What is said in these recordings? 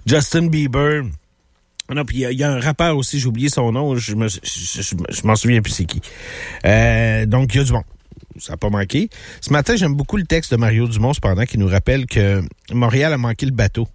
Justin Bieber. Non, puis il y a un rappeur aussi, j'ai oublié son nom, je m'en souviens plus c'est qui. Donc, il y a du monde. Ça n'a pas manqué. Ce matin, j'aime beaucoup le texte de Mario Dumont, cependant, qui nous rappelle que Montréal a manqué le bateau.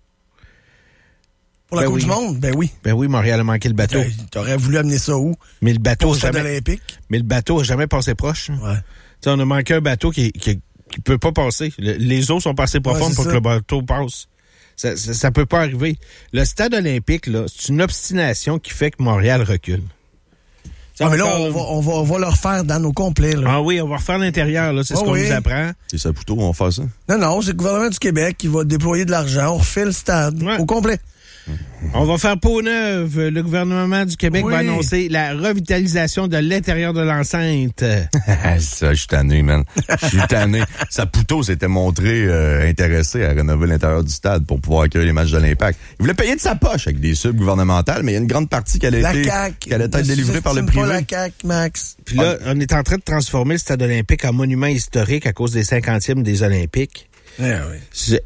Pour la Coupe du Monde? Ben oui. Ben oui, Montréal a manqué le bateau. T'aurais voulu amener ça où? Mais le bateau au stade olympique? Mais le bateau n'a jamais passé proche. Ouais. T'sais, on a manqué un bateau qui peut pas passer. Les eaux sont pas assez profondes pour que le bateau passe. Ça peut pas arriver. Le stade olympique, là, c'est une obstination qui fait que Montréal recule. Ah, mais là, on va le refaire dans nos complets. Là. Ah oui, on va refaire l'intérieur. Là, c'est ce qu'on nous apprend. C'est Saputo, on va faire ça? Non, c'est le gouvernement du Québec qui va déployer de l'argent. On refait le stade au complet. On va faire peau neuve. Le gouvernement du Québec va annoncer la revitalisation de l'intérieur de l'enceinte. Ça, je suis tanné, man. Je suis tanné. Saputo s'était montré intéressé à rénover l'intérieur du stade pour pouvoir accueillir les matchs de l'Impact. Il voulait payer de sa poche avec des subs gouvernementales, mais il y a une grande partie qui allait être délivrée par le privé. Pas la CAQ, Max. Puis là, on est en train de transformer le stade olympique en monument historique à cause des 50e des Olympiques. Oui.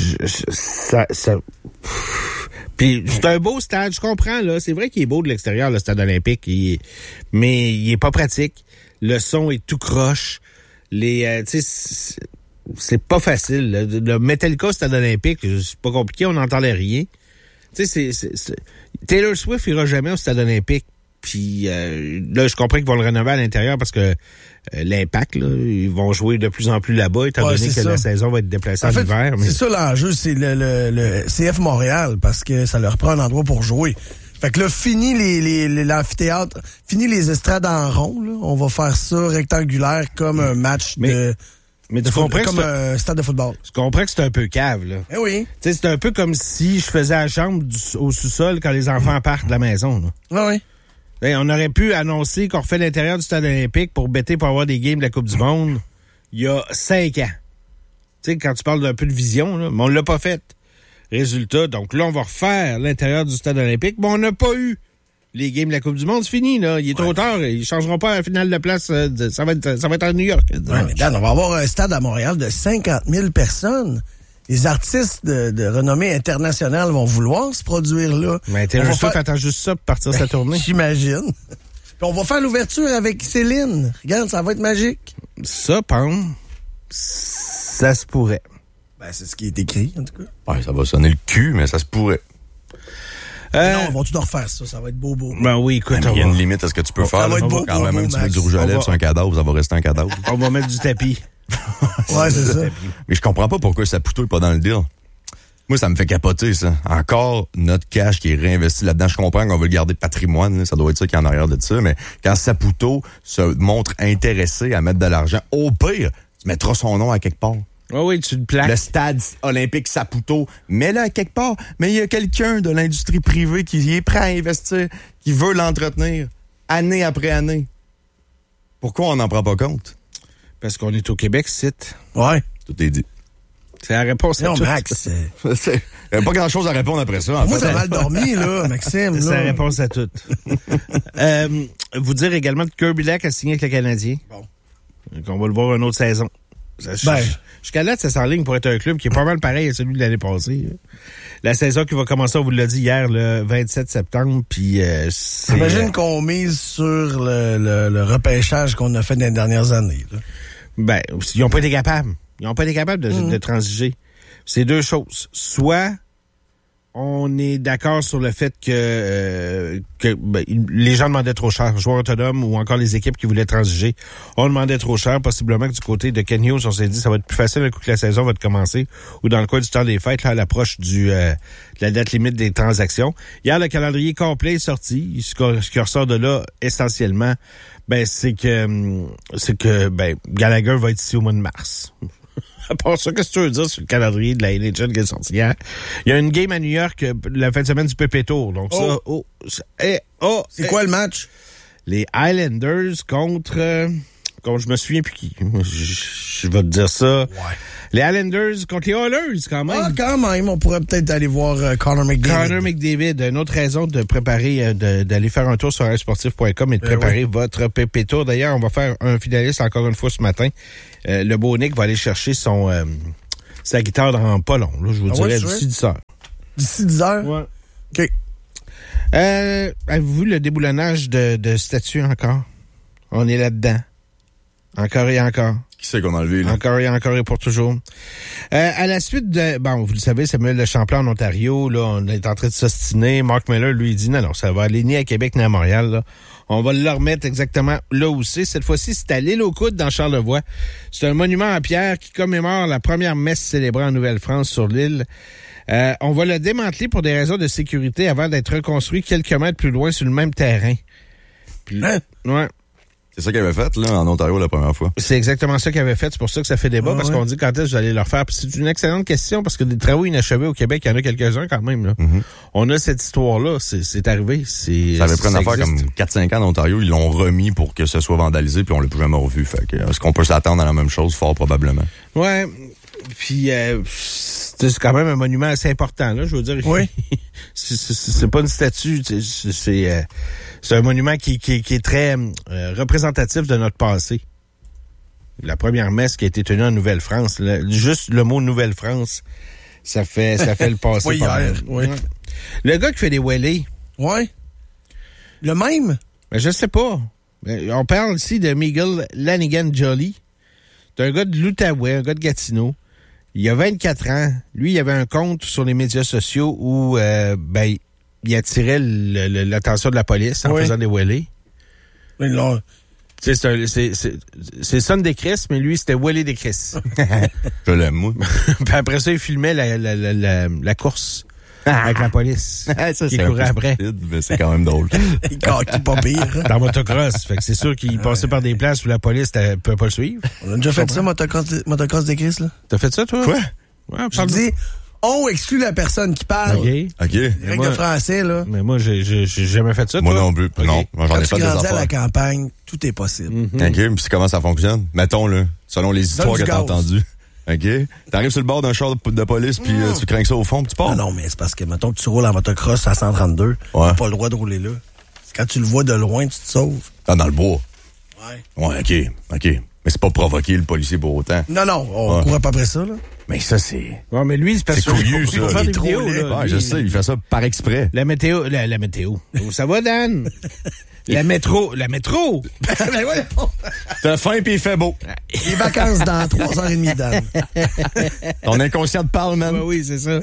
Puis c'est un beau stade, je comprends, là. C'est vrai qu'il est beau de l'extérieur, le stade olympique, mais il est pas pratique. Le son est tout croche. C'est pas facile. Le Metallica au stade olympique, c'est pas compliqué, on n'entendait rien. Tu sais, Taylor Swift ira jamais au stade olympique. Puis là, je comprends qu'ils vont le rénover à l'intérieur parce que l'Impact, là, ils vont jouer de plus en plus là-bas, étant donné que la saison va être déplacée en hiver. Mais... C'est ça l'enjeu, c'est le CF Montréal, parce que ça leur prend un endroit pour jouer. Fait que là, fini l'amphithéâtre, fini les estrades en rond, là. On va faire ça rectangulaire comme un match Mais tu comprends comme un stade de football. Tu comprends que c'est un peu cave, là. Eh oui. Tu sais, c'est un peu comme si je faisais la chambre au sous-sol quand les enfants partent de la maison, là. Ah oui. On aurait pu annoncer qu'on refait l'intérieur du stade olympique pour bêter pour avoir des games de la Coupe du Monde il y a 5 ans. Tu sais, quand tu parles d'un peu de vision, là, mais on l'a pas fait. Résultat, donc là, on va refaire l'intérieur du stade olympique, mais on n'a pas eu les games de la Coupe du Monde. C'est fini, là. Il est trop tard. Ils changeront pas la finale de place. Ça va être à New York. Ouais, mais Dan, on va avoir un stade à Montréal de 50 000 personnes. Les artistes de renommée internationale vont vouloir se produire là. Mais Taylor Swift attend juste ça pour partir sa tournée. J'imagine. Puis on va faire l'ouverture avec Céline. Regarde, ça va être magique. Ça, Pam, ça se pourrait. Ben, c'est ce qui est écrit, en tout cas. Ouais, ça va sonner le cul, mais ça se pourrait. Non, on va tout refaire ça. Ça va être beau. Ben oui, écoute. Il y a une limite à ce que tu peux faire. Ça va être beau, quand même, tu mets du rouge à lèvres sur un cadavre, ça va rester un cadavre. On va mettre du tapis. Ouais, c'est ça. Mais je comprends pas pourquoi Saputo est pas dans le deal. Moi, ça me fait capoter, ça. Encore notre cash qui est réinvesti là-dedans. Je comprends qu'on veut le garder patrimoine, là, ça doit être ça qui est en arrière de ça, mais quand Saputo se montre intéressé à mettre de l'argent, au pire, tu mettras son nom à quelque part. Oui, tu le plaques. Le stade olympique Saputo, mets-le à quelque part. Mais il y a quelqu'un de l'industrie privée qui est prêt à investir, qui veut l'entretenir, année après année. Pourquoi on n'en prend pas compte? Parce qu'on est au Québec, c'est. Ouais. Tout est dit. C'est la réponse à tout. Non, Max. Il n'y a pas grand-chose à répondre après ça. Moi, t'as mal dormi, là, Maxime. C'est la réponse à tout. Vous dire également que Kirby Lac a signé avec le Canadien. Bon. Donc, on va le voir une autre saison. Jusqu'à là, ça s'enligne pour être un club qui est pas mal pareil à celui de l'année passée. La saison qui va commencer, on vous l'a dit hier, le 27 septembre. Puis j'imagine qu'on mise sur le repêchage qu'on a fait dans les dernières années. Là. Ben, ils n'ont pas été capables. Ils n'ont pas été capables de transiger. C'est deux choses. Soit on est d'accord sur le fait que les gens demandaient trop cher, joueurs autonomes ou encore les équipes qui voulaient transiger, on demandait trop cher, possiblement que du côté de Ken Hughes, on s'est dit ça va être plus facile un coup que la saison va commencer, ou dans le coin du temps des fêtes, là, à l'approche de la date limite des transactions. Hier, le calendrier complet est sorti. Ce qui ressort de là, essentiellement, c'est que Gallagher va être ici au mois de mars. À part ça, qu'est-ce que tu veux dire sur le calendrier de la NHL qui est sorti hier? Il y a une game à New York la fin de semaine du Pépé Tour. Donc c'est quoi le match? Les Islanders contre je me souviens plus qui. Je vais te dire ça. Ouais. Les Islanders contre les Oilers, quand même. Ah, quand même. On pourrait peut-être aller voir Connor McDavid. Connor McDavid, une autre raison de préparer, d'aller faire un tour sur sportif.com et de préparer votre Pépé Tour. D'ailleurs, on va faire un finaliste encore une fois ce matin. Le beau Nick va aller chercher sa guitare dans pas long. Là, je vous dirais d'ici 10 heures. D'ici 10 heures? Ouais. OK. Avez-vous vu le déboulonnage de statues encore? On est là-dedans. Encore et encore. Qui c'est qu'on a enlevé, là? Encore et pour toujours. À la suite de... Bon, vous le savez, Samuel de Champlain en Ontario, là, on est en train de s'ostiner. Mark Miller, lui, il dit non, ça va aller ni à Québec ni à Montréal, là. On va le remettre exactement là où c'est. Cette fois-ci, c'est à l'île aux Coudes, dans Charlevoix. C'est un monument en pierre qui commémore la première messe célébrée en Nouvelle-France sur l'île. On va le démanteler pour des raisons de sécurité avant d'être reconstruit quelques mètres plus loin sur le même terrain. Puis, ouais. C'est ça qu'il avait fait, là, en Ontario, la première fois. C'est exactement ça qu'il avait fait. C'est pour ça que ça fait débat, parce qu'on dit quand est-ce que vous allez le refaire. Puis c'est une excellente question, parce que des travaux inachevés au Québec, il y en a quelques-uns quand même, là. Mm-hmm. On a cette histoire-là. C'est arrivé. Ça avait pris une affaire comme 4-5 ans en Ontario. Ils l'ont remis pour que ce soit vandalisé, puis on l'a plus jamais revu. Fait que, est-ce qu'on peut s'attendre à la même chose? Fort probablement. Ouais. Puis, c'est quand même un monument assez important, là. Je veux dire. Oui. c'est pas une statue. C'est un monument qui est très représentatif de notre passé. La première messe qui a été tenue en Nouvelle-France, juste le mot Nouvelle-France, ça fait le passé. Oui, hier. Oui. Le gars qui fait des wheelies. Ouais. Le même? Ben, je sais pas. On parle ici de Miguel Lanigan-Joly. C'est un gars de l'Outaouais, un gars de Gatineau. Il a 24 ans. Lui, il avait un compte sur les médias sociaux où il attirait l'attention de la police en faisant des wheelies. Mais là, c'est Son des Chris, mais lui, c'était Wheelie des Chris. Je l'aime, moi. Puis après ça, il filmait la course avec la police. Ça, qui courait après. Stupide, mais c'est quand même drôle. il caque pas pire. Dans motocross. Fait que c'est sûr qu'il passait par des places où la police ne peut pas le suivre. On a déjà fait ça, motocross des Chris, là. T'as fait ça, toi? Quoi? Ouais, je dis, on exclut la personne qui parle. OK. Les règles de français, là. Mais moi, j'ai jamais fait ça, moi toi. non plus. Okay. Non, j'en Quand ai tu fait des grandis à affaires. la campagne, tout est possible. OK, puis comment ça fonctionne? Mettons, là, selon les histoires que t'as entendues. OK? T'arrives sur le bord d'un char de police, puis tu crains ça au fond, puis tu pars. Ah non, mais c'est parce que, mettons que tu roules en motocross à 132, t'as pas le droit de rouler là. Quand tu le vois de loin, tu te sauves. Ah, dans le bois. Ouais. Ouais, OK. Mais c'est pas provoquer le policier pour autant. Non, on courait pas après ça, là. Mais ça, c'est... Ouais, mais lui, c'est parce que... couillu, il faut ça. faire Il des est trop vidéos, laid. là. Ouais, je sais, il fait ça par exprès. La météo. Ça va, Dan? La métro. Ben ouais. T'as faim puis il fait beau. Les vacances dans 3h30, Dan. Ton inconscient te parle, man. Oui, c'est ça.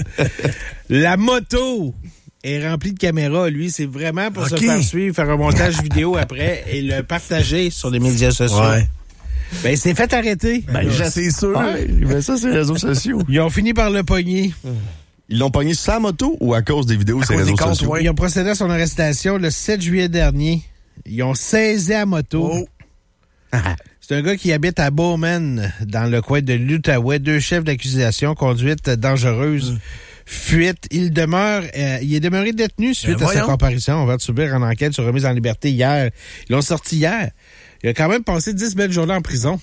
La moto est remplie de caméras. Lui, c'est vraiment pour se faire suivre, faire un montage vidéo après et le partager sur les médias sociaux. Ouais. Ben, il s'est fait arrêter. Ben, c'est sûr. Ouais, mais ça, c'est les réseaux sociaux. Ils ont fini par le pogner. Ils l'ont pogné sur sa moto ou à cause des vidéos sur les réseaux sociaux? Ouais. Ils ont procédé à son arrestation le 7 juillet dernier. Ils ont saisi à moto. Oh. C'est un gars qui habite à Bowman, dans le coin de l'Outaouais. 2 chefs d'accusation, conduite dangereuse, fuite. Il est demeuré détenu suite à sa comparution. On va subir une enquête sur remise en liberté hier. Ils l'ont sorti hier. Il a quand même passé 10 belles journées en prison.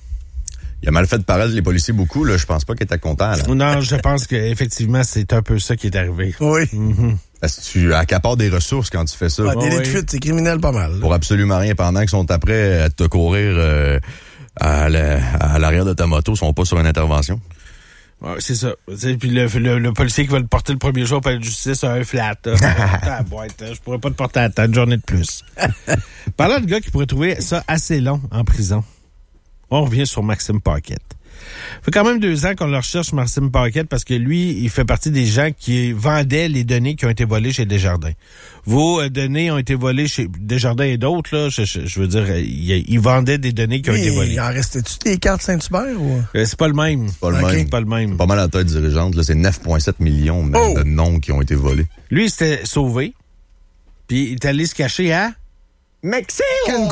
Il a mal fait de paraître les policiers beaucoup, là. Je pense pas qu'il était content, là. Non, je pense qu'effectivement, c'est un peu ça qui est arrivé. Oui. Mm-hmm. Parce que tu accapares des ressources quand tu fais ça. Ouais, délai de fuite, c'est criminel pas mal. Pour absolument rien. Pendant qu'ils sont après à te courir à l'arrière de ta moto, ils sont pas sur une intervention. Ouais, c'est ça. Puis le policier qui va le porter le premier jour au palais de justice a un flat. Ta boîte, je pourrais pas te porter à ta une journée de plus. Parlant de gars qui pourrait trouver ça assez long en prison, on revient sur Maxime Paquette. Ça fait quand même 2 ans qu'on le recherche, Maxime Paquette, parce que lui, il fait partie des gens qui vendaient les données qui ont été volées chez Desjardins. Vos données ont été volées chez Desjardins et d'autres, là. Je veux dire, ils vendaient des données qui ont été volées. Il en restait-tu des cartes Saint-Hubert ou? C'est pas le même. C'est pas le même. Pas le même. Pas mal à la tête dirigeante, là. C'est 9,7 millions même, de noms qui ont été volés. Lui, il s'était sauvé. Puis il est allé se cacher à Mexique!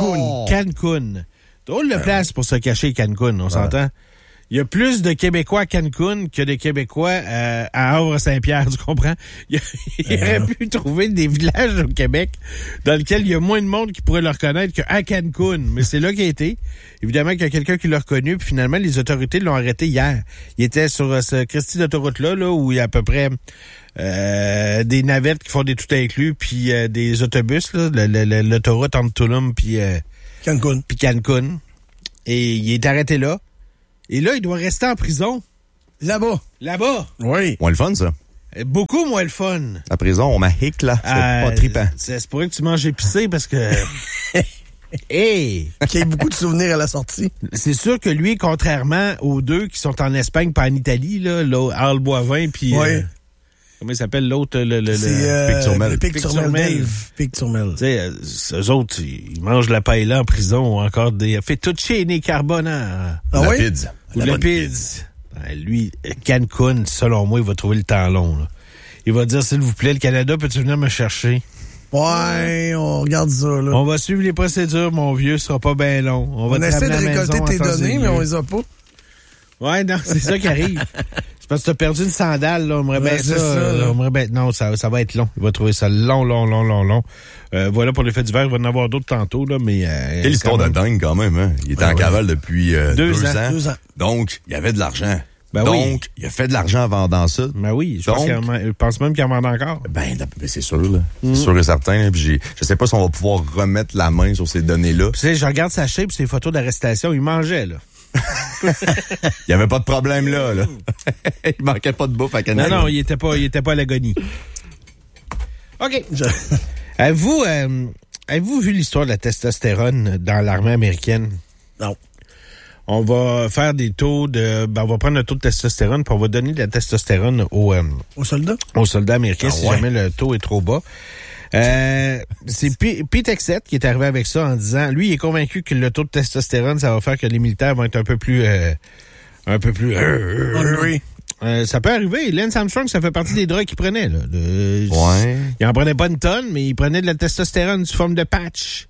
Cancun. Drôle de place pour se cacher Cancun, on s'entend? Il y a plus de Québécois à Cancun que de Québécois à Havre-Saint-Pierre, tu comprends? Il aurait pu trouver des villages au Québec dans lesquels il y a moins de monde qui pourrait le reconnaître qu'à Cancun. Mais c'est là qu'il a été. Évidemment qu'il y a quelqu'un qui l'a reconnu, puis finalement, les autorités l'ont arrêté hier. Il était sur ce Christie d'autoroute-là, là, où il y a à peu près des navettes qui font des tout inclus, puis des autobus, là, l'autoroute entre Tulum puis Cancun. Et il est arrêté là. Et là, il doit rester en prison. Là-bas. Là-bas. Oui. Ouais, le fun, ça. Beaucoup moins le fun. La prison, on m'a hic, là. C'est pas trippant. C'est pour que tu manges épicé parce que... Hey! Qu'il y ait beaucoup de souvenirs à la sortie. C'est sûr que lui, contrairement aux deux qui sont en Espagne pas en Italie, là, Al Boivin puis... Oui. Comment il s'appelle l'autre? C'est Pic-sur-Mel. Pic-sur-Mel. Pic-sur-Mel. Tu sais, eux autres, ils mangent la paella en prison ou encore des fettuccine carbonara. Ah oui? Lapides. Ou lapides. Lui, Cancun, selon moi, il va trouver le temps long. Là. Il va dire, s'il vous plaît, le Canada, peux-tu venir me chercher? Ouais, on regarde ça, là. On va suivre les procédures, mon vieux, ce sera pas bien long. On essaie de récolter tes données, mais on les a pas. Ouais, non, c'est ça qui arrive. C'est parce que t'as perdu une sandale, là. On aimerait bien ça. On aimerait bien... Non, ça va être long. Il va trouver ça long. Voilà pour l'effet d'hiver. Il va en avoir d'autres tantôt, là, mais... Quelle histoire de dingue, quand même, hein? Il était en cavale depuis 2 ans. 2 ans. Donc, il y avait de l'argent. Ben donc, oui. il a fait de l'argent en vendant ça. Ben oui, je pense même qu'il en vend encore. Ben c'est sûr, là. C'est sûr et certain. Là. Puis je sais pas si on va pouvoir remettre la main sur ces données-là. Tu sais, je regarde sa shape, ses photos d'arrestation, il mangeait, là. Il y avait pas de problème là. Il manquait pas de bouffe à Canada. Non, il était pas à l'agonie. OK. Avez-vous vu l'histoire de la testostérone dans l'armée américaine? Non. On va faire des taux de... on va prendre le taux de testostérone puis on va donner de la testostérone aux soldats? Aux soldats américains si jamais le taux est trop bas. C'est Pete Hegseth qui est arrivé avec ça en disant... Lui, il est convaincu que le taux de testostérone, ça va faire que les militaires vont être un peu plus... Hungry. Ça peut arriver. Lance Armstrong, ça fait partie des drogues qu'il prenait. Là. Il en prenait pas une tonne, mais il prenait de la testostérone sous forme de patch.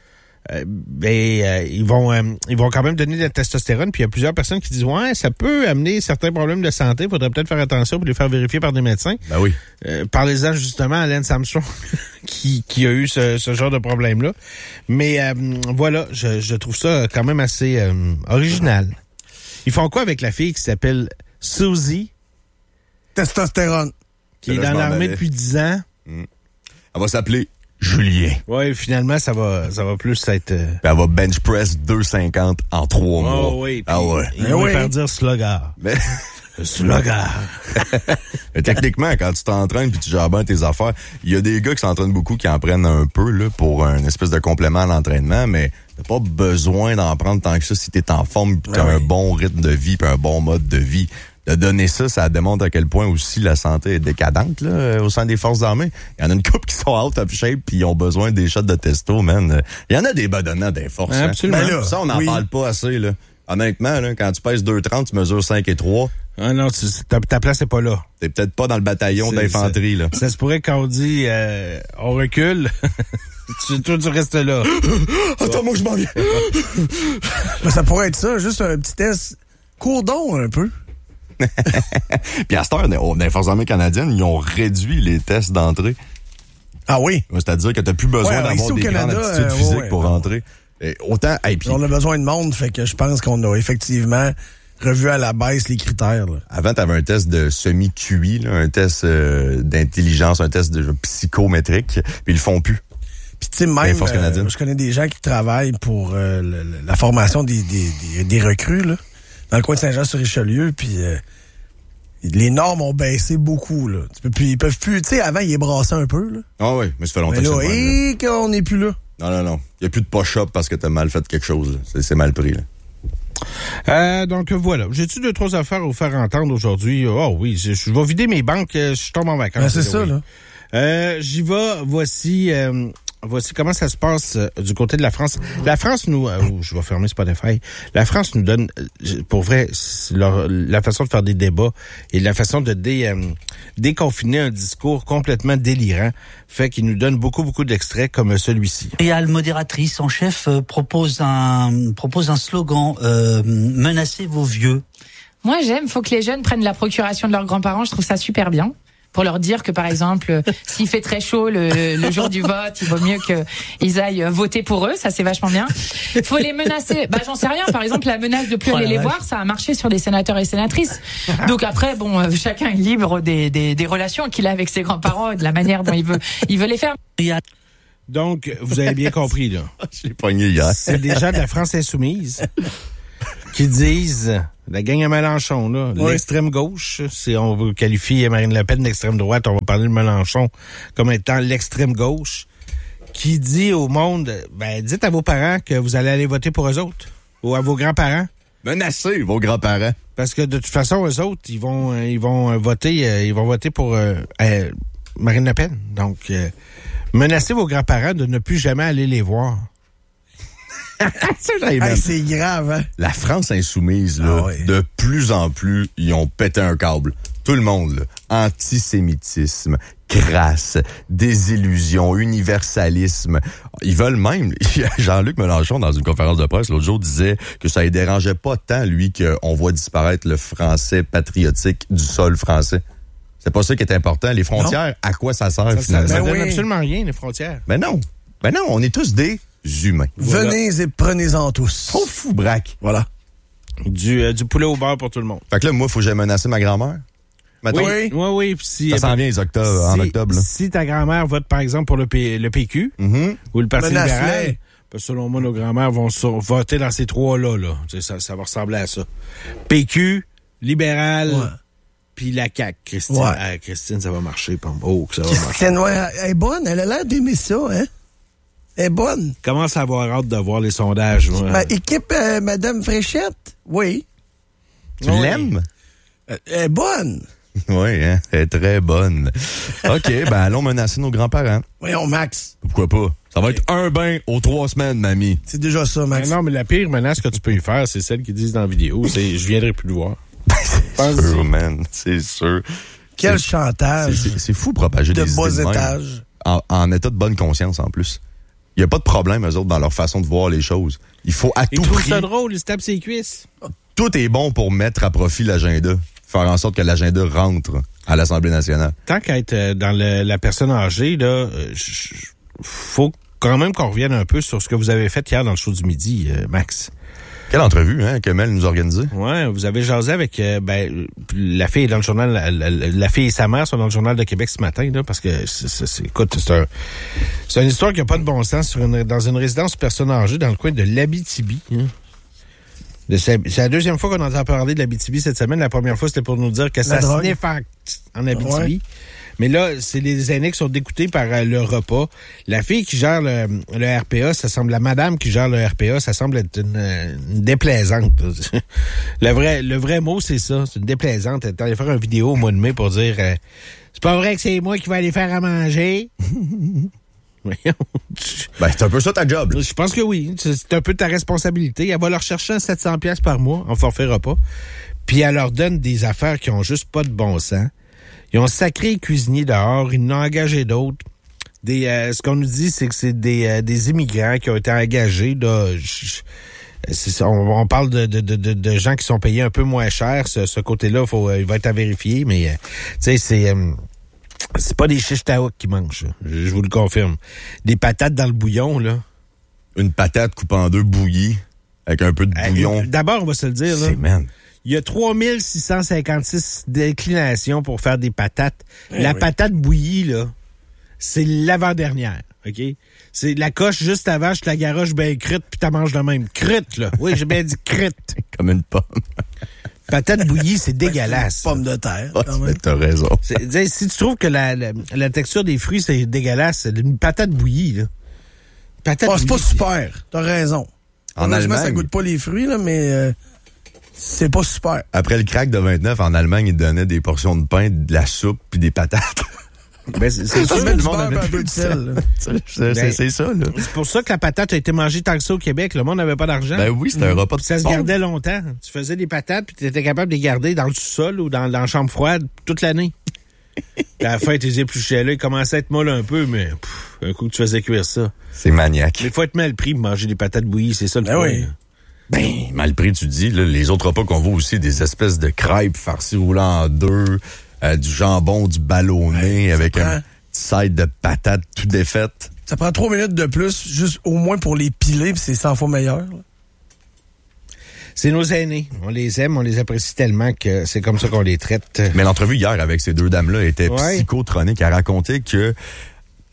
Ils vont quand même donner de la testostérone, puis il y a plusieurs personnes qui disent ouais, ça peut amener certains problèmes de santé, faudrait peut-être faire attention pour les faire vérifier par des médecins. Ben oui. Parlez-en justement à Lance Armstrong qui a eu ce genre de problème-là. Mais voilà, je trouve ça quand même assez original. Ils font quoi avec la fille qui s'appelle Suzy? Testostérone. Qui est dans l'armée depuis 10 ans. Elle va s'appeler Julien. Oui, finalement, ça va plus être... Elle va bench press 250 en 3 mois. Oh oui. Ah ouais. Il va faire dire slugard. Mais... slugard. Mais techniquement, quand tu t'entraînes puis tu gères bien tes affaires, il y a des gars qui s'entraînent beaucoup qui en prennent un peu là pour un espèce de complément à l'entraînement, mais t'as pas besoin d'en prendre tant que ça si t'es en forme puis t'as un bon rythme de vie puis un bon mode de vie. De donner ça démontre à quel point aussi la santé est décadente là, au sein des forces armées. Il y en a une couple qui sont out of shape puis ils ont besoin des shots de testo, man. Il y en a des badonnants des forces. Absolument. Hein? Ça, on n'en parle pas assez, là. Honnêtement, là, quand tu pèses 2,30, tu mesures 5 et 3. Ah non, ta place n'est pas là. T'es peut-être pas dans le bataillon d'infanterie, là. Ça se pourrait qu'on dit on recule. Toi, tu restes là. Attends, moi, je m'en viens. Mais ça pourrait être ça, juste un petit test courdon un peu. Puis à cette heure, dans les Forces armées canadiennes, ils ont réduit les tests d'entrée. Ah oui? C'est-à-dire que t'as plus besoin d'avoir des grandes aptitudes physiques pour rentrer. Et autant, on a besoin de monde, fait que je pense qu'on a effectivement revu à la baisse les critères. Là. Avant, t'avais un test de semi-QI, là, un test d'intelligence, un test de psychométrique, puis ils le font plus. Puis tu sais, même, je connais des gens qui travaillent pour la formation des recrues, là. Dans le coin de Saint-Jean-sur-Richelieu, puis les normes ont baissé beaucoup, là. Ils peuvent plus, tu sais, avant, ils brassaient un peu, là. Ah oui, mais ça fait longtemps mais que là, c'est qu'on n'est plus là. Non. Il n'y a plus de push-up parce que t'as mal fait quelque chose, là. C'est mal pris, là. Donc voilà. J'ai-tu 2-3 affaires à vous faire entendre aujourd'hui? Oh oui, je vais vider mes banques, je tombe en vacances. Ben, c'est ça, là. J'y vais, voici comment ça se passe du côté de la France. La France nous... je vais fermer Spotify. La France nous donne, pour vrai, la façon de faire des débats et la façon de déconfiner un discours complètement délirant fait qu'il nous donne beaucoup d'extraits comme celui-ci. Réal modératrice en chef propose un slogan menacez vos vieux. Moi j'aime, faut que les jeunes prennent la procuration de leurs grands-parents, je trouve ça super bien. Pour leur dire que, par exemple, s'il fait très chaud le jour du vote, il vaut mieux qu'ils aillent voter pour eux. Ça, c'est vachement bien. Faut les menacer. J'en sais rien. Par exemple, la menace de plus aller les voir, ça a marché sur des sénateurs et sénatrices. Donc après, chacun est libre des relations qu'il a avec ses grands-parents et de la manière dont il veut les faire. Donc, vous avez bien compris, là. Je l'ai pogné hier. C'est des gens de la France insoumise qui disent, la gang à Mélenchon, là, l'extrême gauche, si on veut qualifier Marine Le Pen d'extrême droite, on va parler de Mélenchon comme étant l'extrême gauche, qui dit au monde, dites à vos parents que vous allez aller voter pour eux autres, ou à vos grands-parents. Menacez vos grands-parents. Parce que de toute façon, eux autres, ils vont voter pour Marine Le Pen. Donc, menacez vos grands-parents de ne plus jamais aller les voir. C'est grave, hein? La France insoumise, là, de plus en plus, ils ont pété un câble. Tout le monde, là. Antisémitisme, crasse, désillusion, universalisme. Ils veulent même... Jean-Luc Mélenchon, dans une conférence de presse, l'autre jour, disait que ça ne dérangeait pas tant, lui, qu'on voit disparaître le français patriotique du sol français. C'est pas ça qui est important. Les frontières, non. À quoi ça sert, finalement? Ça donne absolument rien, les frontières. Ben non, on est tous des humains. Voilà. Venez et prenez-en tous. Oh, fou braque. Voilà. Du poulet au beurre pour tout le monde. Fait que là, moi, faut que j'aille menacer ma grand-mère. Oui. Ça s'en vient en octobre. Là. Si ta grand-mère vote, par exemple, pour le PQ ou le Parti libéral, selon moi, nos grand-mères vont voter dans ces trois-là. Là. Ça va ressembler à ça. PQ, libéral, puis la CAQ. Christine, Christine, ça va marcher. Que ça va Christine, elle est bonne. Elle a l'air d'aimer ça, hein? Elle est bonne. Commence à avoir hâte de voir les sondages. Équipe Madame Fréchette? Oui. Tu l'aimes? Elle est bonne. Oui, hein? Elle est très bonne. OK, allons menacer nos grands-parents. Voyons, Max. Pourquoi pas? Ça va être un bain aux 3 semaines, mamie. C'est déjà ça, Max. Non, mais la pire menace que tu peux y faire, c'est celle qu'ils disent dans la vidéo. C'est « je viendrai plus le voir ». C'est sûr, man. C'est sûr. Quel chantage. C'est fou propager des idées de bas étages. En état de bonne conscience, en plus. Il n'y a pas de problème, eux autres, dans leur façon de voir les choses. Il faut à tout prix... Ils trouvent ça drôle, ils se tapent ses cuisses. Tout est bon pour mettre à profit l'agenda. Faire en sorte que l'agenda rentre à l'Assemblée nationale. Tant qu'à être dans la personne âgée, là, faut quand même qu'on revienne un peu sur ce que vous avez fait hier dans le show du midi, Max. Quelle entrevue, hein, que Mel nous a organisée. Ouais, vous avez jasé avec la fille est dans le journal, la fille et sa mère sont dans le journal de Québec ce matin, là, parce que écoute, c'est une histoire qui n'a pas de bon sens dans une résidence personne âgée dans le coin de l'Abitibi. Hein. C'est la deuxième fois qu'on entend parler de l'Abitibi cette semaine. La première fois, c'était pour nous dire que ça sniffe en Abitibi. Ouais. Mais là, c'est les aînés qui sont dégoûtés par le repas. La fille qui gère le RPA, la madame qui gère le RPA, ça semble être une déplaisante. Le vrai mot, c'est ça. C'est une déplaisante. Elle est allée faire une vidéo au mois de mai pour dire c'est pas vrai que c'est moi qui vais aller faire à manger. C'est un peu ça ta job. Là. Je pense que oui. C'est un peu ta responsabilité. Elle va leur chercher 700$ par mois en forfait repas. Puis elle leur donne des affaires qui ont juste pas de bon sens. Ils ont sacré les cuisiniers dehors. Ils en ont engagé d'autres. Ce qu'on nous dit, c'est que c'est des immigrants qui ont été engagés. Là, on parle de gens qui sont payés un peu moins cher. Ce côté-là, il va être à vérifier. Mais tu sais, c'est pas des chiches taouk qui mangent, je vous le confirme. Des patates dans le bouillon, là. Une patate coupée en deux bouillie, avec un peu de bouillon. D'abord, on va se le dire, là. Il y a 3656 déclinations pour faire des patates. Patate bouillie, là, c'est l'avant-dernière, OK? C'est la coche juste avant, je te la garoche bien crute, puis t'en manges de même. Crute, là. Oui, j'ai bien dit crute. Comme une pomme. Patate bouillie, c'est dégueulasse. Pomme de terre. T'as raison. Si tu trouves que la texture des fruits, c'est dégueulasse, c'est une patate bouillie, là. C'est pas super. T'as raison. En Allemagne, ça goûte pas les fruits, là, mais c'est pas super. Après le crack de 29, en Allemagne, ils donnaient des portions de pain, de la soupe puis des patates. C'est sûr que le monde avait un peu de sel. C'est ça, là. C'est pour ça que la patate a été mangée tant que ça au Québec. Le monde n'avait pas d'argent. Ben oui, c'était un repas de ça se gardait longtemps. Tu faisais des patates puis tu étais capable de les garder dans le sous-sol ou dans la chambre froide toute l'année. À la fin, tes épluchés là, ils commençaient à être molles un peu, mais un coup que tu faisais cuire ça. C'est maniaque. Mais il faut être mal pris pour manger des patates bouillies, c'est ça le point. Oui. Mal pris, tu dis. Là, les autres repas qu'on voit aussi, des espèces de crêpes farcies roulant en deux, du jambon, du ballonné, avec un petit side de patates tout défaites. Ça prend 3 minutes de plus, juste au moins pour les piler, puis c'est 100 fois meilleur. Là. C'est nos aînés. On les aime, on les apprécie tellement que c'est comme ça qu'on les traite. Mais l'entrevue hier avec ces deux dames-là était psychotronique. Elle racontait que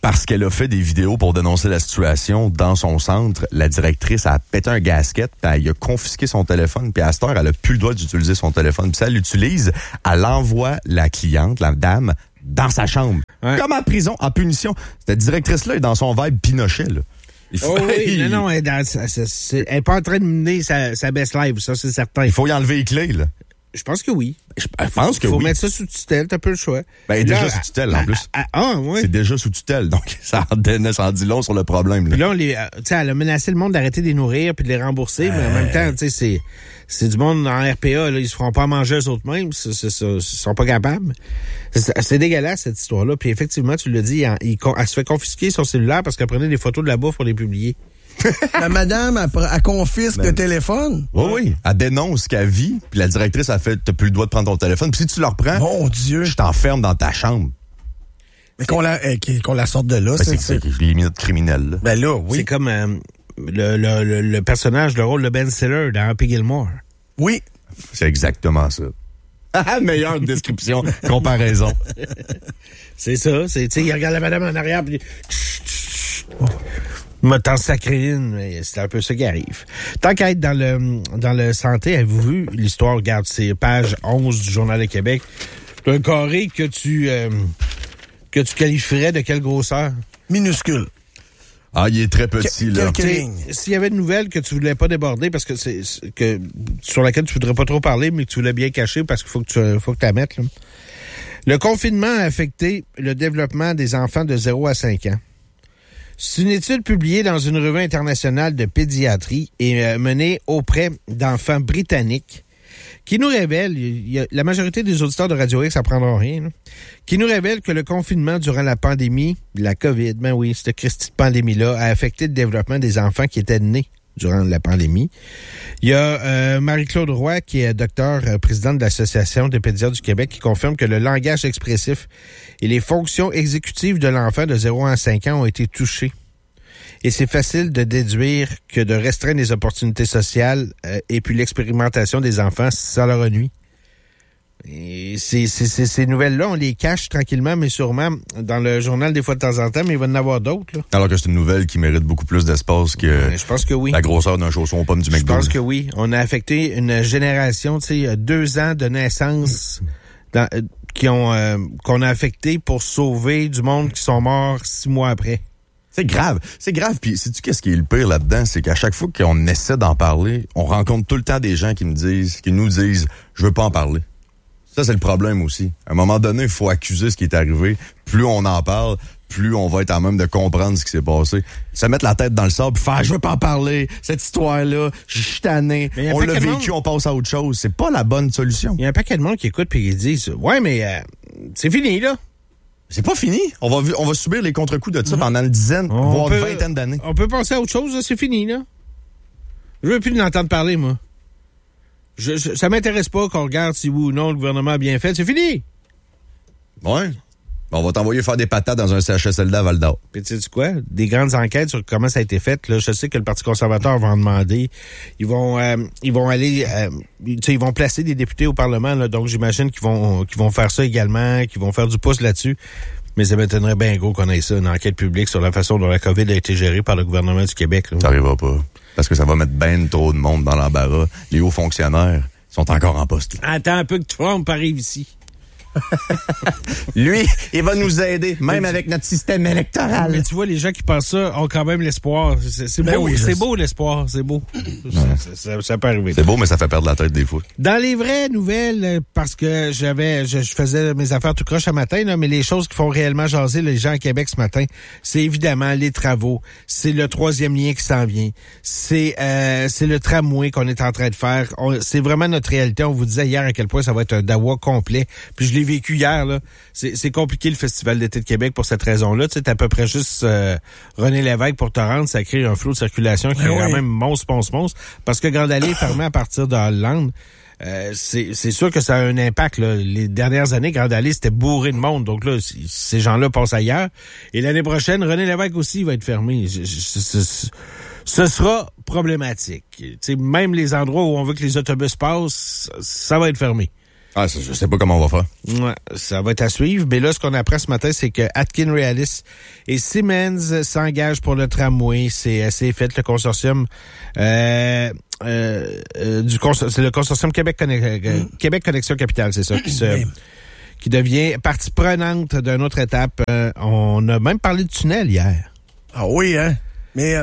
Parce qu'elle a fait des vidéos pour dénoncer la situation dans son centre, la directrice a pété un gasket, puis elle a confisqué son téléphone, puis à cette heure, elle a plus le droit d'utiliser son téléphone. Puis ça, elle l'utilise, elle envoie la cliente, la dame, dans sa chambre. Ouais. Comme en prison, en punition. Cette directrice-là est dans son vibe Pinochet, là. Non, elle est pas en train de mener sa best life, ça, c'est certain. Il faut y enlever les clés, là. Je pense que oui. Je pense que oui. Il faut oui. mettre ça sous tutelle, t'as peu le choix. Ben, elle est déjà sous tutelle, en plus. Oui. C'est déjà sous tutelle, donc ça en dit long sur le problème. Puis là, elle a menacé le monde d'arrêter de les nourrir puis de les rembourser, mais en même temps, tu sais, c'est du monde en RPA, là, ils se feront pas manger eux autres mêmes, ils sont pas capables. C'est dégueulasse, cette histoire-là. Puis effectivement, tu l'as dit, elle se fait confisquer son cellulaire parce qu'elle prenait des photos de la bouffe pour les publier. La madame, elle confisque le téléphone. Oui. Elle dénonce ce qu'elle vit, puis la directrice a fait, t'as plus le droit de prendre ton téléphone. Puis si tu le reprends, mon Dieu, je t'enferme dans ta chambre. Mais qu'on la sorte de là, c'est limite criminel. Là. Ben là, oui. C'est comme le personnage, le rôle de Ben Stiller dans Happy Gilmore. Oui. C'est exactement ça. Meilleure description, comparaison. C'est ça. Tu sais, il regarde la madame en arrière, puis m'a tant sacré une, mais c'est un peu ça qui arrive. Tant qu'à être dans le santé, avez-vous vu l'histoire, regarde, c'est page 11 du Journal de Québec, d'un carré que tu qualifierais de quelle grosseur? Minuscule. Ah, il est très petit, là. S'il y avait une nouvelle que tu voulais pas déborder, parce que sur laquelle tu voudrais pas trop parler, mais que tu voulais bien cacher parce qu'il faut que tu la mettes, là. Le confinement a affecté le développement des enfants de 0 à 5 ans. C'est une étude publiée dans une revue internationale de pédiatrie et menée auprès d'enfants britanniques qui nous révèle, la majorité des auditeurs de Radio X apprendront rien, là, qui nous révèle que le confinement durant la pandémie, la COVID, ben oui, cette Christie de pandémie-là, a affecté le développement des enfants qui étaient nés durant la pandémie. Il y a Marie-Claude Roy, qui est docteure, présidente de l'Association des pédiatres du Québec, qui confirme que le langage expressif et les fonctions exécutives de l'enfant de 0 à 5 ans ont été touchés. Et c'est facile de déduire que de restreindre les opportunités sociales et puis l'expérimentation des enfants, ça leur nuit. Et ces nouvelles-là, on les cache tranquillement, mais sûrement dans le journal des fois de temps en temps, mais il va y en avoir d'autres. Là. Alors que c'est une nouvelle qui mérite beaucoup plus d'espace que je pense que oui. La grosseur d'un chausson aux pommes du McDo. Je pense que oui. On a affecté une génération, tu sais, 2 ans de naissance qu'on a affecté pour sauver du monde qui sont morts 6 mois après. C'est grave. Puis, sais-tu qu'est-ce qui est le pire là-dedans? C'est qu'à chaque fois qu'on essaie d'en parler, on rencontre tout le temps des gens qui nous disent, je veux pas en parler. Ça, c'est le problème aussi. À un moment donné, il faut accuser ce qui est arrivé. Plus on en parle, plus on va être à même de comprendre ce qui s'est passé. Se mettre la tête dans le sable, faire, je veux pas en parler. Cette histoire-là, je suis tanné. On l'a vécu, on passe à autre chose. C'est pas la bonne solution. Il y a un paquet de monde qui écoute puis qui dit, ouais, mais c'est fini, là. C'est pas fini. On va subir les contre-coups de ça pendant une dizaine, voire une vingtaine d'années. On peut penser à autre chose, là, c'est fini, là. Je veux plus l'entendre parler, moi. Ça m'intéresse pas qu'on regarde si oui ou non le gouvernement a bien fait. C'est fini! Ouais. On va t'envoyer faire des patates dans un CHSLD à Val-d'Or. Puis tu sais quoi? Des grandes enquêtes sur comment ça a été fait. Là, je sais que le Parti conservateur va en demander. Ils vont aller, ils vont placer des députés au Parlement. Là, donc j'imagine qu'ils vont faire ça également, qu'ils vont faire du pouce là-dessus. Mais ça m'étonnerait bien gros qu'on ait ça, une enquête publique sur la façon dont la COVID a été gérée par le gouvernement du Québec. Là. Ça n'arrivera pas. Parce que ça va mettre ben trop de monde dans l'embarras. Les hauts fonctionnaires sont encore en poste. Attends un peu que Trump arrive ici. Lui, il va nous aider, même avec notre système électoral. Mais tu vois, les gens qui pensent ça ont quand même l'espoir. C'est beau, oui, c'est beau l'espoir, c'est beau. Ça peut arriver. C'est beau, mais ça fait perdre la tête des fois. Dans les vraies nouvelles, parce que je faisais mes affaires tout croche ce matin, là, mais les choses qui font réellement jaser les gens à Québec ce matin, c'est évidemment les travaux, c'est le 3e lien qui s'en vient, c'est le tramway qu'on est en train de faire. C'est vraiment notre réalité. On vous disait hier à quel point ça va être un dawa complet. Puis je l'ai vécu hier, là. C'est compliqué le Festival d'été de Québec pour cette raison-là. Tu sais, t'as à peu près juste René Lévesque pour te rendre, ça crée un flot de circulation qui est quand même monstre. Parce que Grande Allée est fermée à partir de Hollande. C'est sûr que ça a un impact, là. Les dernières années, Grande Allée, c'était bourré de monde. Donc là, ces gens-là passent ailleurs. Et l'année prochaine, René Lévesque aussi va être fermé. Ce sera problématique. Tu sais, même les endroits où on veut que les autobus passent, ça va être fermé. Ah, je sais pas comment on va faire. Ouais, ça va être à suivre. Mais là, ce qu'on apprend ce matin, c'est que Atkin Realis et Siemens s'engagent pour le tramway. C'est fait, le consortium c'est le consortium Québec Connexion Capitale, c'est ça, qui devient partie prenante d'une autre étape. On a même parlé de tunnel hier. Ah oui, hein? Mais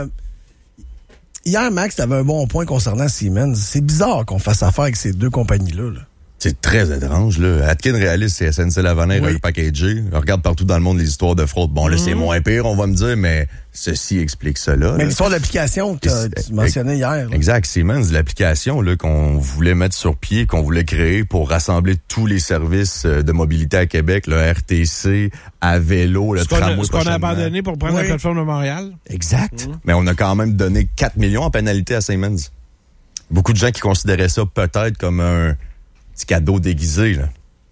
hier, Max, t'avais un bon point concernant Siemens. C'est bizarre qu'on fasse affaire avec ces deux compagnies-là. Là. C'est très étrange, là. Atkin Realis, c'est SNC-Lavalin repackagé. On regarde partout dans le monde les histoires de fraude. Bon, là, c'est moins pire, on va me dire, mais ceci explique cela. Mais l'histoire de l'application que tu mentionnais hier. Là. Exact. Siemens, l'application là qu'on voulait mettre sur pied, qu'on voulait créer pour rassembler tous les services de mobilité à Québec, le RTC, à vélo, le tramway. Ce qu'on a abandonné pour prendre la plateforme de Montréal. Exact. Mais on a quand même donné 4 millions en pénalité à Siemens. Beaucoup de gens qui considéraient ça peut-être comme un petit cadeau déguisé, là.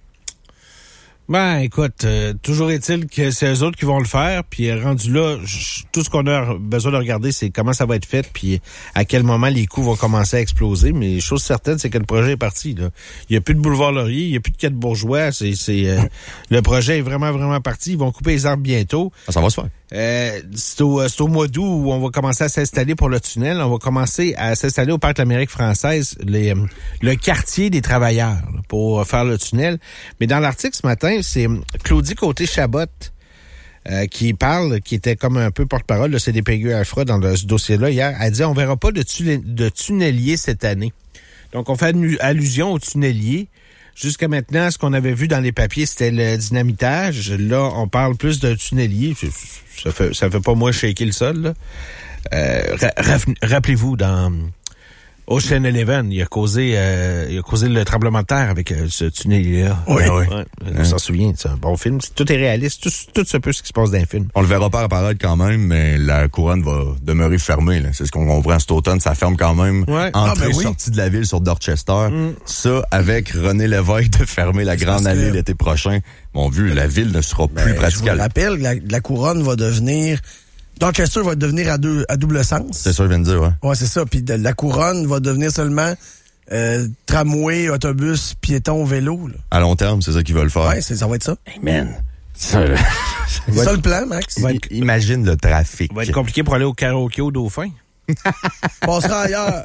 Ben, écoute, toujours est-il que c'est eux autres qui vont le faire, puis rendu là, tout ce qu'on a besoin de regarder, c'est comment ça va être fait, puis à quel moment les coûts vont commencer à exploser. Mais chose certaine, c'est que le projet est parti, là. Il n'y a plus de boulevard Laurier, il n'y a plus de quai de Bourgeois. Le projet est vraiment, vraiment parti. Ils vont couper les arbres bientôt. Ça va se faire. C'est au mois d'août où on va commencer à s'installer pour le tunnel. On va commencer à s'installer au Parc de l'Amérique française, le quartier des travailleurs, là, pour faire le tunnel. Mais dans l'article ce matin, c'est Claudie Côté-Chabot qui parle, qui était comme un peu porte-parole de CDPQ-AFRA dans ce dossier-là hier. Elle dit on verra pas de tunnelier cette année. Donc on fait allusion aux tunneliers. Jusqu'à maintenant, ce qu'on avait vu dans les papiers, c'était le dynamitage. Là, on parle plus d'un tunnelier. Ça fait pas moins shaker le sol, là. Rappelez-vous, dans Ocean Eleven, il a causé le tremblement de terre avec ce tunnelier-là. Oui. On s'en souvient, c'est un bon film. Tout est réaliste. Tout se peut ce qui se passe dans le film. On le verra pas apparaître quand même, mais la couronne va demeurer fermée, là. C'est ce qu'on comprend cet automne. Ça ferme quand même. Ouais. Sortie de la ville sur Dorchester. Ça, avec René Lévesque de fermer la Grande Allée l'été prochain. Mon vieux, la ville ne sera plus praticable. Je vous rappelle, la couronne va devenir... Dorchester va devenir à double sens. C'est ça, je viens de dire, ouais. Ouais, c'est ça. Puis la couronne va devenir seulement tramway, autobus, piéton, vélo. Là. À long terme, c'est ça qu'ils veulent faire. Ouais, ça va être ça. Hey man, c'est ça le plan, Max. Imagine le trafic. Ça va être compliqué pour aller au karaoké au Dauphin. Passera ailleurs.